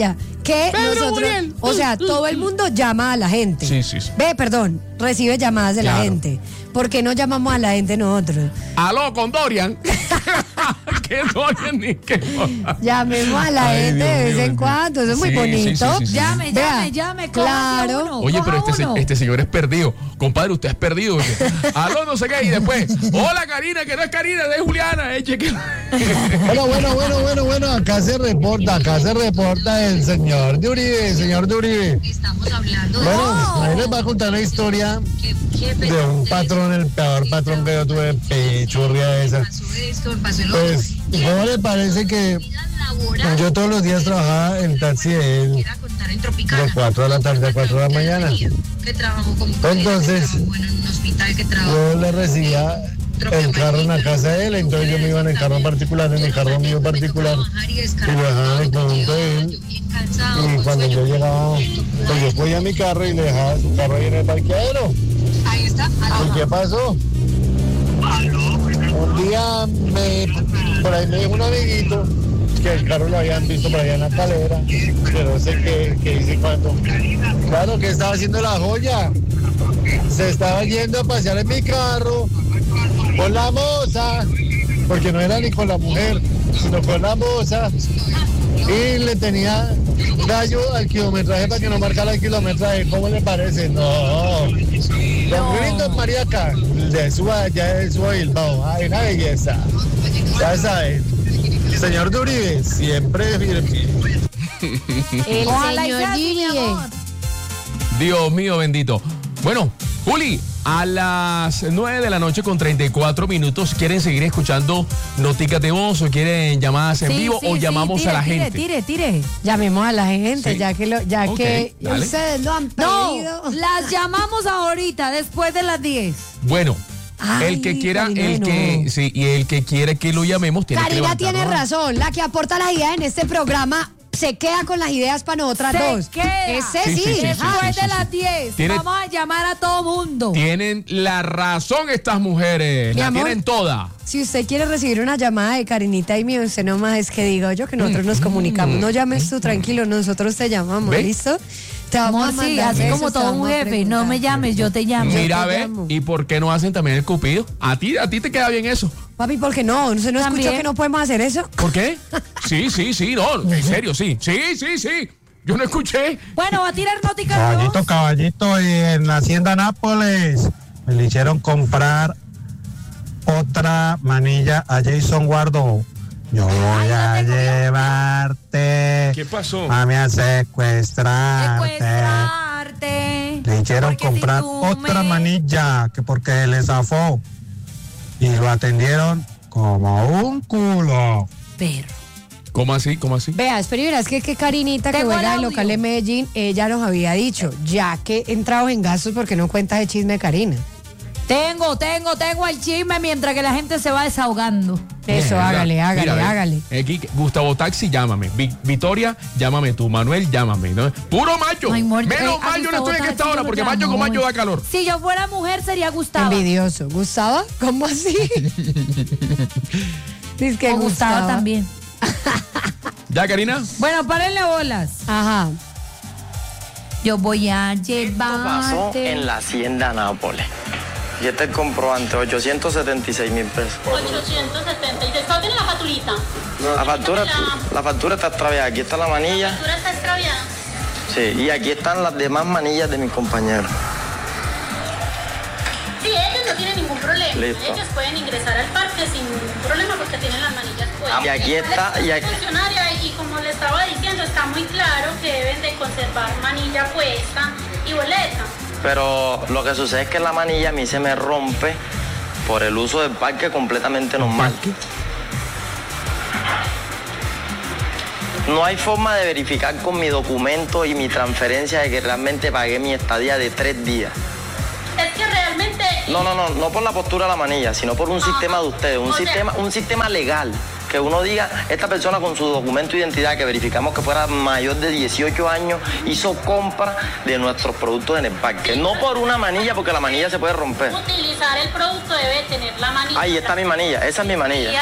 que Pedro nosotros, Muriel. o sea, todo el mundo llama a la gente. Sí, sí, sí. Ve, perdón, recibe llamadas de Claro. la gente. ¿Por qué no llamamos a la gente nosotros? Aló, con Dorian. ¿Qué Dorian ni qué? Llamemos a la Ay, gente Dios de vez mío, en cuando, eso es muy sí, bonito. sí, sí, sí, sí. Llame, Vea, llame, llame, cójase claro. uno, Oye, pero coja este, se- uno. este señor es perdido. Compadre, usted es perdido. Oye. Aló, no sé qué. Y después, hola, Karina, que no es Karina, es Juliana. Eh, cheque. Bueno, bueno, bueno, bueno, bueno, acá se reporta, acá se reporta el señor de Uribe, señor de Uribe. Bueno, ahí les va a contar la historia de un patrón, el peor patrón que yo tuve, pichurria esa. Pues, ¿cómo le parece que yo todos los días trabajaba en taxi de él de cuatro de la tarde a cuatro de la mañana? Entonces, yo le recibía el carro en la casa de él, entonces yo me iba en el carro particular, en el carro mío particular, y lo dejaba en el conjunto de él. Y cuando yo llegaba, pues yo cogía mi carro y le dejaba su carro ahí en el parqueadero. Ahí está. ¿Y qué pasó? Un día me, por ahí me dijo un amiguito que el carro lo habían visto por allá en la calera, pero no sé qué, qué hice cuando. Claro que estaba haciendo la joya. Se estaba yendo a pasear en mi carro con la moza, porque no era ni con la mujer, sino con la moza. Y le tenía gallo al kilometraje para que no marcara el kilometraje. ¿Cómo le parece? No. Don Grito Mariaca, de Suba, ya de Suba Bilbao. Ay, una belleza. Ya saben. Señor de Uribe, siempre firme. El Ojalá y señor sea así, mi Uribe. amor. Dios mío, bendito. Bueno, Juli, a las nueve de la noche con treinta y cuatro minutos, ¿quieren seguir escuchando noticas de voz o quieren llamadas en Sí, vivo sí, o sí, llamamos tire, a la tire, gente? Tire, tire, Llamemos a la gente, Sí. ya que lo, ya Ok, que dale. ustedes lo han No, pedido. las llamamos ahorita, después de las diez. Bueno, Ay, el que quiera, Karina, el no. que, sí, y el que quiera que lo llamemos tiene que Karina levantar tiene la mano. razón, la que aporta las ideas en este programa se queda con las ideas para nosotras Se dos. queda. Ese Sí, sí. sí, sí, sí, Después sí, de sí. las diez, Tiene- vamos a llamar a todo mundo. Tienen la razón estas mujeres, Mi la amor. tienen toda. Si usted quiere recibir una llamada de Karinita y mío, usted nomás es que digo yo que nosotros nos comunicamos. No llames tú, tranquilo, nosotros te llamamos, ¿Ve? ¿listo? Te vamos Amor, a sí, mandar así besos, como te todo vamos un a jefe. preguntar. No me llames, yo te llamo. Mira, te ve, llamo. ¿y por qué no hacen también el cupido? A ti, a ti te queda bien eso. Papi, ¿por qué no? ¿Usted no También. escuchó que no podemos hacer eso? ¿Por qué? Sí, sí, sí, no, en serio, sí. Sí, sí, sí. Yo no escuché. Bueno, va a tirar noticas de Caballito, voz. caballito, y en la Hacienda Nápoles me le hicieron comprar otra manilla a Jason Guardo. Yo voy a llevarte, ¿Qué pasó? mami, a secuestrarte. Secuestrarte. Le hicieron Porque si comprar tú otra me- manilla que porque le zafó y lo atendieron como un culo. Perro. ¿Cómo así? ¿Cómo así? Vea, espera y verás que, que Karinita, que Tengo el juega en el audio. local de Medellín, ella nos había dicho, ya que entramos en gastos, porque no cuentas el chisme de Karina. Tengo, tengo, tengo el chisme mientras que la gente se va desahogando. Eso, Mierda. hágale, hágale, Mira, ve, hágale. Aquí, Gustavo Taxi, llámame. Vi- Victoria, llámame tú. Manuel, llámame. ¿no? Puro macho. Ay, amor, Menos eh, a mal yo no Gustavo estoy en esta Taxi hora yo porque lo macho con llamo. macho da calor. Si yo fuera mujer sería Gustavo. Envidioso. ¿Gustava? ¿Cómo así? Dice que O Gustavo también. ¿Ya, Karina? Bueno, párenle bolas. Ajá. Yo voy a Pasó llevarte. en la Hacienda Nápoles. Y este es el comprobante, ochocientos setenta y seis mil pesos. ochocientos setenta y seis. ¿Cuál tiene la facturita? La factura, La- la factura está extraviada. Aquí está la La manilla. factura está extraviada. Sí, y aquí están las demás manillas de mis compañeros. Sí, ellos no tienen ningún problema. Listo. Ellos pueden ingresar al parque sin ningún problema porque tienen las manillas puestas. Y aquí está, y aquí- Funcionaria, y como le estaba diciendo, está muy claro que deben de conservar manilla puesta y boleta. Pero lo que sucede es que la manilla a mí se me rompe por el uso del parque completamente normal. No hay forma de verificar con mi documento y mi transferencia de que realmente pagué mi estadía de tres días. Es que realmente... No, no, no, no por la postura de la manilla, sino por un sistema de ustedes, un O sea- sistema, un sistema legal. Que uno diga, esta persona con su documento de identidad, que verificamos que fuera mayor de dieciocho años, hizo compra de nuestros productos en el parque. No por una manilla, porque la manilla se puede romper. Utilizar el producto debe tener la manilla. Ahí está mi manilla, esa es mi manilla.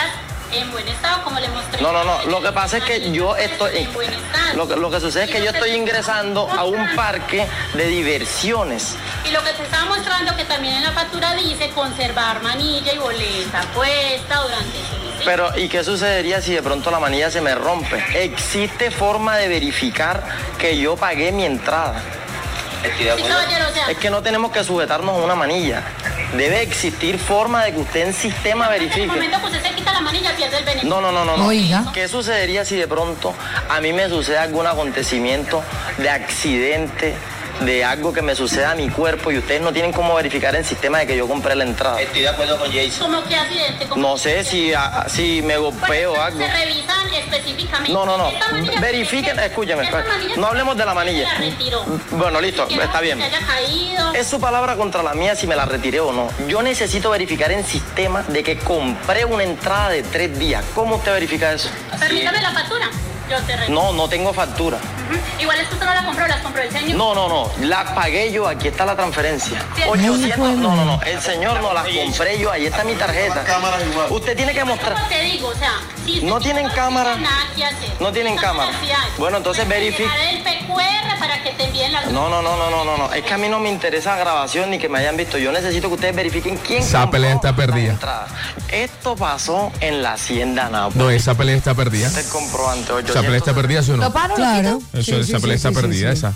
En buen estado, como le mostré. No, no, no. Lo que pasa es que yo estoy. En buen estado. Lo que, lo que sucede es que yo estoy ingresando a un parque de diversiones. Y lo que te estaba mostrando, que también en la factura dice conservar manilla y boleta puesta durante su visita. Pero, ¿y qué sucedería si de pronto la manilla se me rompe? ¿Existe forma de verificar que yo pagué mi entrada? Sí, caballero, o sea, Es que no tenemos que sujetarnos a una manilla. Debe existir forma de que usted en sistema en el verifique. momento que usted se quita la manilla, pierde el beneficio. No, no, no, no, no. Oiga. ¿Qué sucedería si de pronto a mí me sucede algún acontecimiento de accidente, de algo que me suceda a mi cuerpo y ustedes no tienen cómo verificar el sistema de que yo compré la entrada? Estoy de acuerdo con Jason. ¿Cómo que accidente? ¿Cómo? No sé si, a- si me golpeo o Bueno, algo. se revisan específicamente. No, no, no. Esta manilla Verifiquen, que- escúcheme. esta manilla No hablemos de la manilla. se la retiró. Bueno, listo, Que no está bien. se haya caído. Es su palabra contra la mía si me la retiré o no. Yo necesito verificar en sistema de que compré una entrada de tres días. ¿Cómo usted verifica eso? Permítame la factura. Yo te retiro. No, no tengo factura. Ujú. Igual es que usted no la compró, las compró el señor. No, no, no. La pagué yo. Aquí está la transferencia. Sí. ochocientos. No, no, no. El señor no las compré yo. Ahí está mi tarjeta. Usted tiene que mostrar. Como te digo, o sea, si No usted tienen no cámara. tiene nada que hacer. No tienen Esta cámara. sí hay. Bueno, entonces Puedes verifique. llenar el P Q R para que te envíen la. No, no, no, no, no, no, no. Es que a mí no me interesa grabación ni que me hayan visto. Yo necesito que ustedes verifiquen quién Esa compró pelea está la perdida. entrada. Esto pasó en la Hacienda Nápoles. No, esa pelea está perdida. Este comprobante Esa pelea está perdida, ¿sí o no? ¿Lo paro, Claro. Loquito? Eso, Sí, esa sí, pelea sí, está sí, perdida, sí. esa.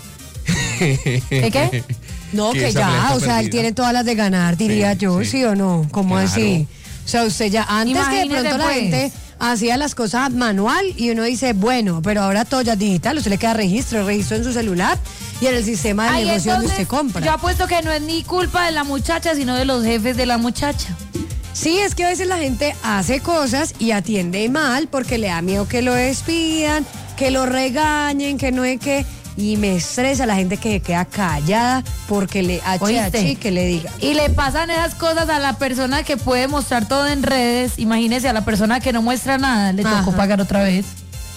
¿Qué qué? No, Que que esa pelea ya, está o sea, él perdida. tiene todas las de ganar, diría Sí, yo, sí. sí. o no? ¿Cómo Claro. así? O sea, usted ya, antes que de Imagínese, pronto la pues. gente hacía las cosas manual y uno dice, bueno, pero ahora todo ya es digital, usted le queda registro, registro en su celular y en el sistema de Ay, negocio donde entonces, usted compra. Yo apuesto que no es ni culpa de la muchacha, sino de los jefes de la muchacha. Sí, es que a veces la gente hace cosas y atiende mal porque le da miedo que lo despidan, que lo regañen, que no es que... Y me estresa la gente que se queda callada porque le ¿Oíste? hache que le diga. Y le pasan esas cosas a la persona que puede mostrar todo en redes. Imagínese a la persona que no muestra nada, le tocó Ajá. pagar otra vez.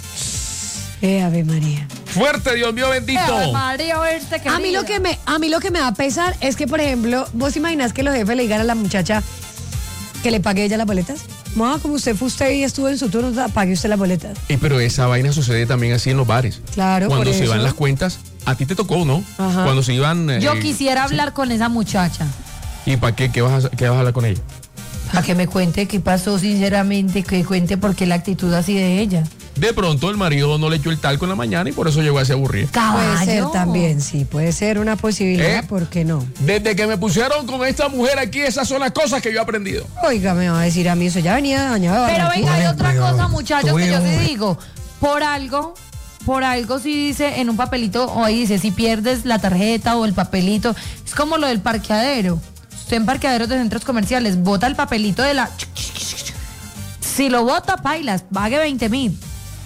Eh, Ave María. Fuerte, Dios mío bendito. Ave María, verte, A mí lo que me, a mí lo que me va a pesar es que, por ejemplo, vos imaginás que los jefes le digan a la muchacha que le pague ella las boletas. Mamá, como usted fue usted y estuvo en su turno, pague usted las boletas. Eh, pero esa vaina sucede también así en los bares. Claro, Cuando por se eso. van las cuentas, a ti te tocó, ¿no? Ajá. Cuando se iban. eh, Yo quisiera hablar con esa muchacha. ¿Y para qué? ¿Qué vas, a, ¿Qué vas a hablar con ella? Para que me cuente qué pasó sinceramente, que cuente por qué la actitud así de ella. De pronto el marido no le echó el talco en la mañana y por eso llegó a ese aburrido. Puede ser Caballo. también, sí, puede ser una posibilidad, ¿Eh? ¿por qué no? Desde que me pusieron con esta mujer aquí, esas son las cosas que yo he aprendido. Oiga, me va a decir a mí, eso ya venía dañado. de Pero Barranquilla. venga, hay otra pero cosa, muchachos, que yo tuvimos- sí digo. Por algo, por algo sí dice en un papelito, o ahí dice, si pierdes la tarjeta o el papelito, es como lo del parqueadero. Usted en parqueaderos de centros comerciales, bota el papelito de la... Si lo bota, pailas, pague veinte mil.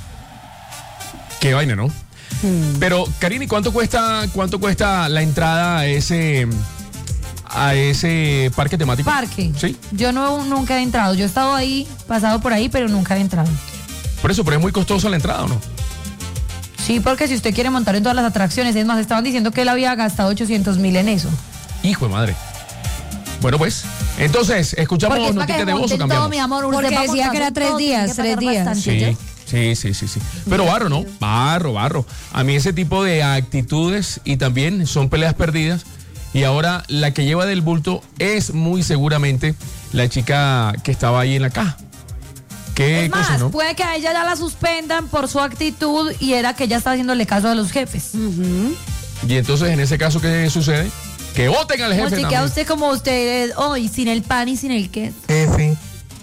Qué vaina, ¿no? Pero, Karine, ¿cuánto cuesta, cuánto cuesta la entrada a ese, a ese parque temático? Parque. Sí. Yo no, nunca he entrado. Yo he estado ahí, pasado por ahí, pero nunca he entrado. Por eso, pero es muy costosa la entrada, ¿o no? Sí, porque si usted quiere montar en todas las atracciones, es más, estaban diciendo que él había gastado ochocientos mil en eso. Hijo de madre. Bueno, pues, entonces, escuchamos Porque es para que noticias de voz o monten todo, cambiamos. mi amor. Porque Usted va decía que era montando tres todo, tiene días, que pagar tres días. bastante, Sí, ¿yo? sí, sí, sí, sí. Pero barro, ¿no? Barro, barro. A mí ese tipo de actitudes y también son peleas perdidas. Y ahora la que lleva del bulto es muy seguramente la chica que estaba ahí en la caja. ¿Qué Es cosa, más, no? puede que a ella ya la suspendan por su actitud y era que ella estaba haciéndole caso a los jefes. Y entonces, en ese caso, ¿qué sucede? Que voten al jefe Como si queda también. usted como usted hoy, sin el pan y sin el queso. Jefe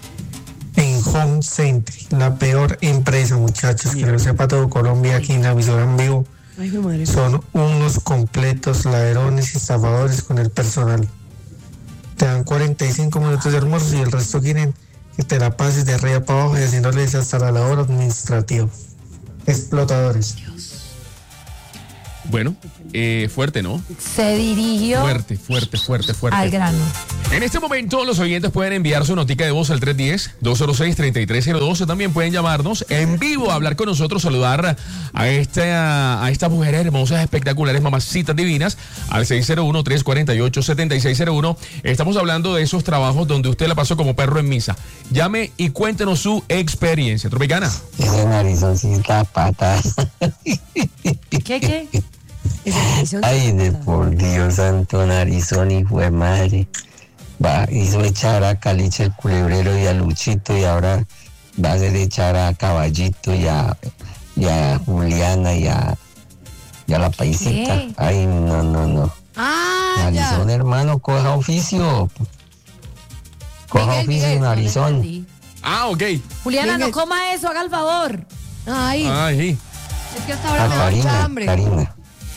en Home Century, la peor empresa, muchachos, que lo sepa todo Colombia aquí en la emisora en vivo. Ay, mi madre. Son unos completos ladrones y estafadores con el personal. Te dan cuarenta y cinco minutos de almuerzo y el resto quieren que te la pases de arriba para abajo y haciéndoles hasta la labor administrativa. Explotadores. Bueno, eh, fuerte, ¿no? Se dirigió Fuerte, fuerte, fuerte, fuerte. al grano. En este momento, los oyentes pueden enviar su notica de voz al tres uno cero, dos cero seis, tres tres cero dos. También pueden llamarnos en vivo, a hablar con nosotros, saludar a, esta, a estas mujeres hermosas, espectaculares, mamacitas divinas, al seis cero uno, tres cuatro ocho, siete seis cero uno. Estamos hablando de esos trabajos donde usted la pasó como perro en misa. Llame y cuéntenos su experiencia. Tropicana. Ese narizoncita pata. ¿Qué, qué? Ay, de por Dios, santo narizón, hijo de madre. Va, hizo echar a Caliche el culebrero y a Luchito, y ahora va a hacer echar a Caballito y a, y a Juliana y a, y a la paisita. ¿Qué? Ay, no, no, no. Ah, Narizón, ya. hermano, coja oficio. Coja Miguel, oficio, Miguel, narizón. entendí. Ah, ok. Juliana, Venga. no coma eso, haga el favor. Ay, Ay. es que hasta ahora A me da mucha Karina, hambre. Karina.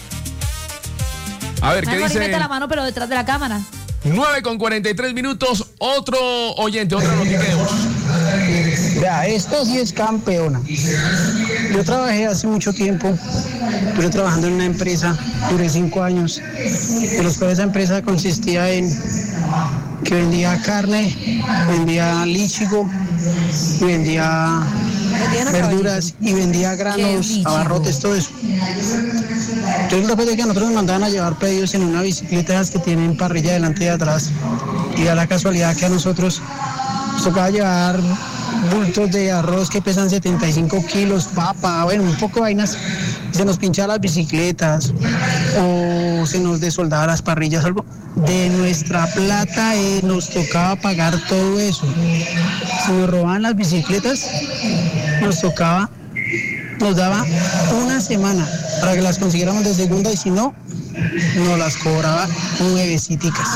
A ver, ¿qué Mejor y mete dice? la mano, pero detrás de la cámara. nueve con cuarenta y tres minutos. Otro oyente, otra notica de voz. Vea, esto sí es campeona. Yo trabajé hace mucho tiempo, estuve trabajando en una empresa, duré cinco años, de los cuales esa empresa consistía en que vendía carne, vendía líchigo, y vendía verduras y vendía granos, abarrotes, todo eso. Entonces, después de que nosotros nos mandaban a llevar pedidos en una bicicleta esas que tienen parrilla delante y atrás, y da la casualidad que a nosotros nos tocaba llevar bultos de arroz que pesan setenta y cinco kilos, papa, bueno, un poco de vainas, se nos pinchaban las bicicletas o se nos desoldaba las parrillas, algo. De nuestra plata eh, nos tocaba pagar todo eso. Si nos robaban las bicicletas, nos tocaba, nos daba una semana para que las consiguiéramos de segunda, y si no, nos las cobraba nueveciticas.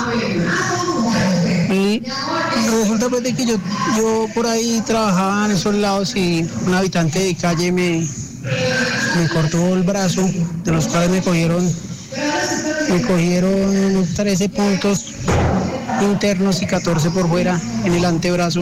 Y resulta pues de que yo, yo por ahí trabajaba en esos lados y un habitante de calle me, me cortó el brazo, de los cuales me cogieron, me cogieron trece puntos internos y catorce por fuera en el antebrazo.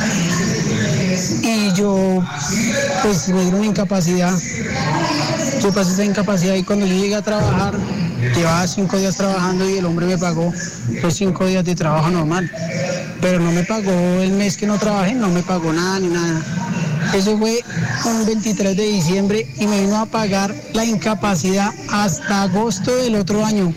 Y yo, pues me dieron incapacidad. Yo pasé esa incapacidad y cuando yo llegué a trabajar, llevaba cinco días trabajando y el hombre me pagó los cinco días de trabajo normal. Pero no me pagó el mes que no trabajé, no me pagó nada ni nada. Eso fue un veintitrés de diciembre y me vino a pagar la incapacidad hasta agosto del otro año.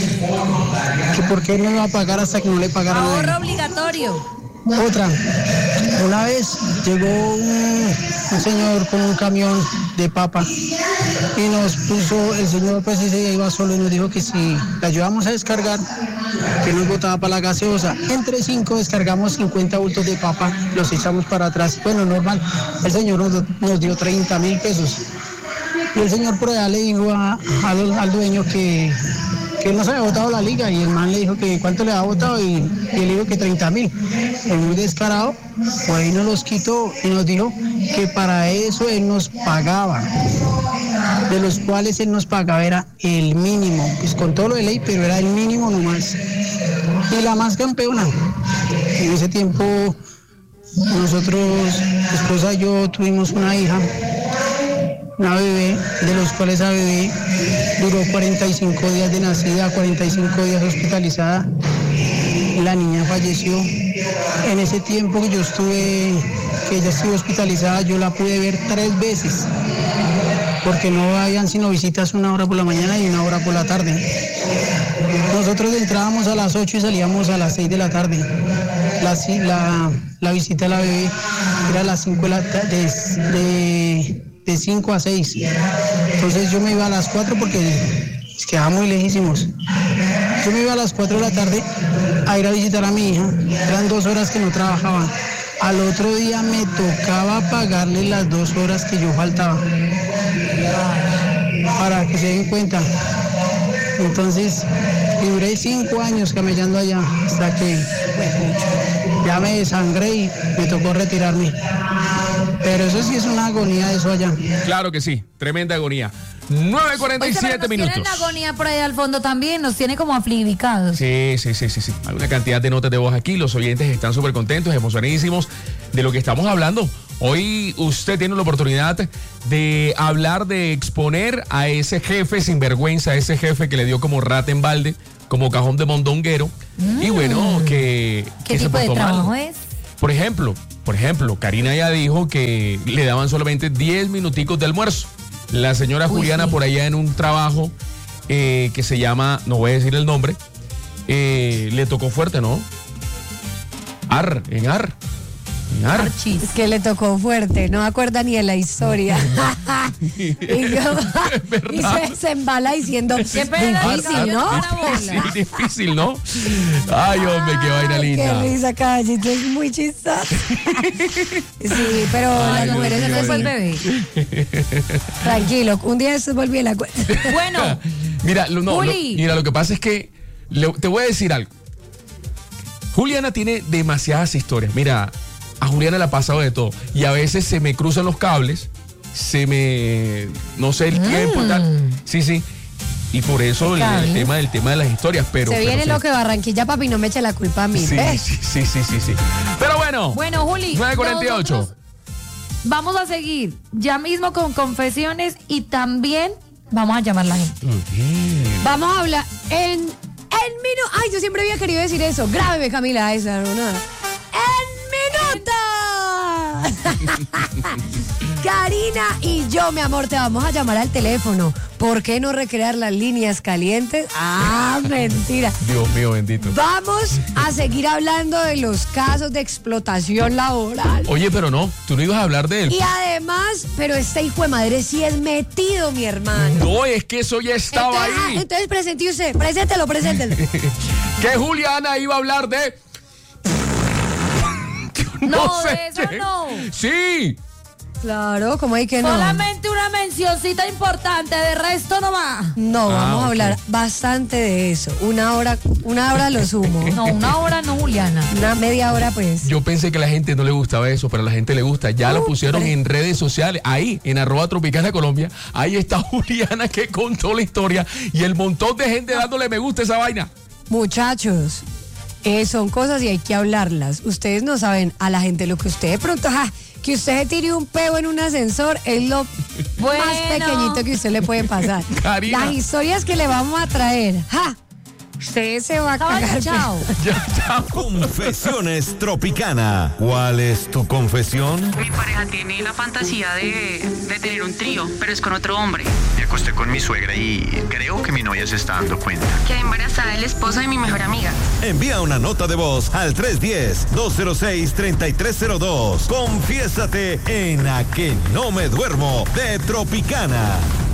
Que por qué no me iba a pagar hasta que no le pagara nada. Ahorro obligatorio. Otra, una vez llegó un, un señor con un camión de papa y nos puso, el señor pues ese día iba solo y nos dijo que si le ayudamos a descargar, que nos botaba para la gaseosa. Entre cinco descargamos cincuenta bultos de papa, los echamos para atrás. Bueno, normal, el señor nos, nos dio treinta mil pesos. Y el señor por allá le dijo a, a, al dueño que... que él no se había botado la liga, y el man le dijo que cuánto le había botado y, y él dijo que treinta mil. El muy descarado, por ahí nos los quitó y nos dijo que para eso él nos pagaba, de los cuales él nos pagaba era el mínimo, pues con todo lo de ley, pero era el mínimo nomás. Y la más campeona, en ese tiempo nosotros, mi esposa y yo tuvimos una hija, una bebé, de los cuales esa bebé duró cuarenta y cinco días de nacida, cuarenta y cinco días hospitalizada. La niña falleció. En ese tiempo que yo estuve, que ella estuvo hospitalizada, yo la pude ver tres veces, porque no habían sino visitas una hora por la mañana y una hora por la tarde. Nosotros entrábamos a las ocho y salíamos a las seis de la tarde. La, la, la visita a la bebé era a las cinco de la tarde, de, de cinco a seis. Entonces yo me iba a las cuatro porque quedaba muy lejísimos. Yo me iba a las cuatro de la tarde a ir a visitar a mi hija. Eran dos horas que no trabajaba. Al otro día me tocaba pagarle las dos horas que yo faltaba, para que se den cuenta. Entonces duré cinco años camellando allá hasta que ya me desangré y me tocó retirarme. Pero eso sí es una agonía, eso allá. Claro que sí, tremenda agonía. nueve cuarenta y siete minutos. Tienen agonía por ahí al fondo también, nos tiene como afligicados. Sí, sí, sí, sí, sí. Hay una cantidad de notas de voz aquí. Los oyentes están súper contentos, emocionadísimos de lo que estamos hablando. Hoy usted tiene la oportunidad de hablar, de exponer a ese jefe sinvergüenza, a ese jefe que le dio como rata en balde, como cajón de mondonguero. Mm. Y bueno, que... ¿Qué que tipo se de trabajo mal. es? Por ejemplo, por ejemplo, Karina ya dijo que le daban solamente diez minuticos de almuerzo. La señora Uy, Juliana sí. por allá en un trabajo eh, que se llama, no voy a decir el nombre, eh, le tocó fuerte, ¿no? Ar, en Ar. En Ar. Archis. Es que le tocó fuerte, no me acuerda ni de la historia. y yo- y se, se embala diciendo, Qué pena, difícil, ¿no? Difícil, difícil, ¿no? Ay, hombre, qué vaina Qué linda. risa, Caballito, es muy chistoso. Sí, pero Ay, las mujeres Dios no mío. fue el bebé. Tranquilo, un día después volví a la cuenta. Bueno, Mira, lo, no, lo- Juli. mira, lo que pasa es que le- te voy a decir algo. Juliana tiene demasiadas historias. Mira, a Juliana le ha pasado de todo. Y a veces se me cruzan los cables, se me... no sé el tiempo y tal. Sí, sí. Y por eso el, el Cables. tema del tema de las historias. Pero, Se pero viene sí. lo que Barranquilla, papi, no me eche la culpa a mí. Sí, ¿ves? sí, sí, sí, sí, sí. Pero bueno. bueno, Juli. nueve cuarenta y ocho. nosotros Vamos a seguir ya mismo con confesiones y también vamos a llamar a la gente. Vamos a hablar en, en minutos. Ay, yo siempre había querido decir eso. Grábeme, Camila, esa, no, nada. ¡En minutos! Karina y yo, mi amor, te vamos a llamar al teléfono. ¿Por qué no recrear las líneas calientes? Ah, mentira. Dios mío, bendito. Vamos a seguir hablando de los casos de explotación laboral. Oye, pero no, tú no ibas a hablar de él. Y además, pero este hijo de madre sí es metido, mi hermano. No, es que eso ya estaba entonces, ahí. ah, entonces presente usted, preséntelo, preséntelo. Que Juliana iba a hablar de... No, sé de eso qué. no. Sí. Claro, como hay que no. Solamente una mencioncita importante, de resto no va. No, Ah, vamos ok. a hablar bastante de eso. Una hora, una hora lo sumo. No, una hora no, Juliana. Una media hora, pues. Yo pensé que a la gente no le gustaba eso, pero a la gente le gusta. Ya lo Uh, pusieron pero- en redes sociales, ahí, en arroba Tropicana Colombia. Ahí está Juliana que contó la historia y el montón de gente dándole me gusta a esa vaina. Muchachos, eh, son cosas y hay que hablarlas. Ustedes no saben a la gente lo que usted de pronto, ja, que usted se tire un peo en un ascensor es lo Bueno. más pequeñito que usted le puede pasar. Karina. Las historias que le vamos a traer, ja, usted se va a Chao, cagar. chao. Ya, ya. Confesiones Tropicana. ¿Cuál es tu confesión? Mi pareja tiene la fantasía de, de tener un trío, pero es con otro hombre. Me acosté con mi suegra y creo que mi novia se está dando cuenta. Quedé embarazada del esposo de mi mejor amiga. Envía una nota de voz al tres uno cero, dos cero seis, tres tres cero dos. Confiésate en A Que No Me Duermo de Tropicana.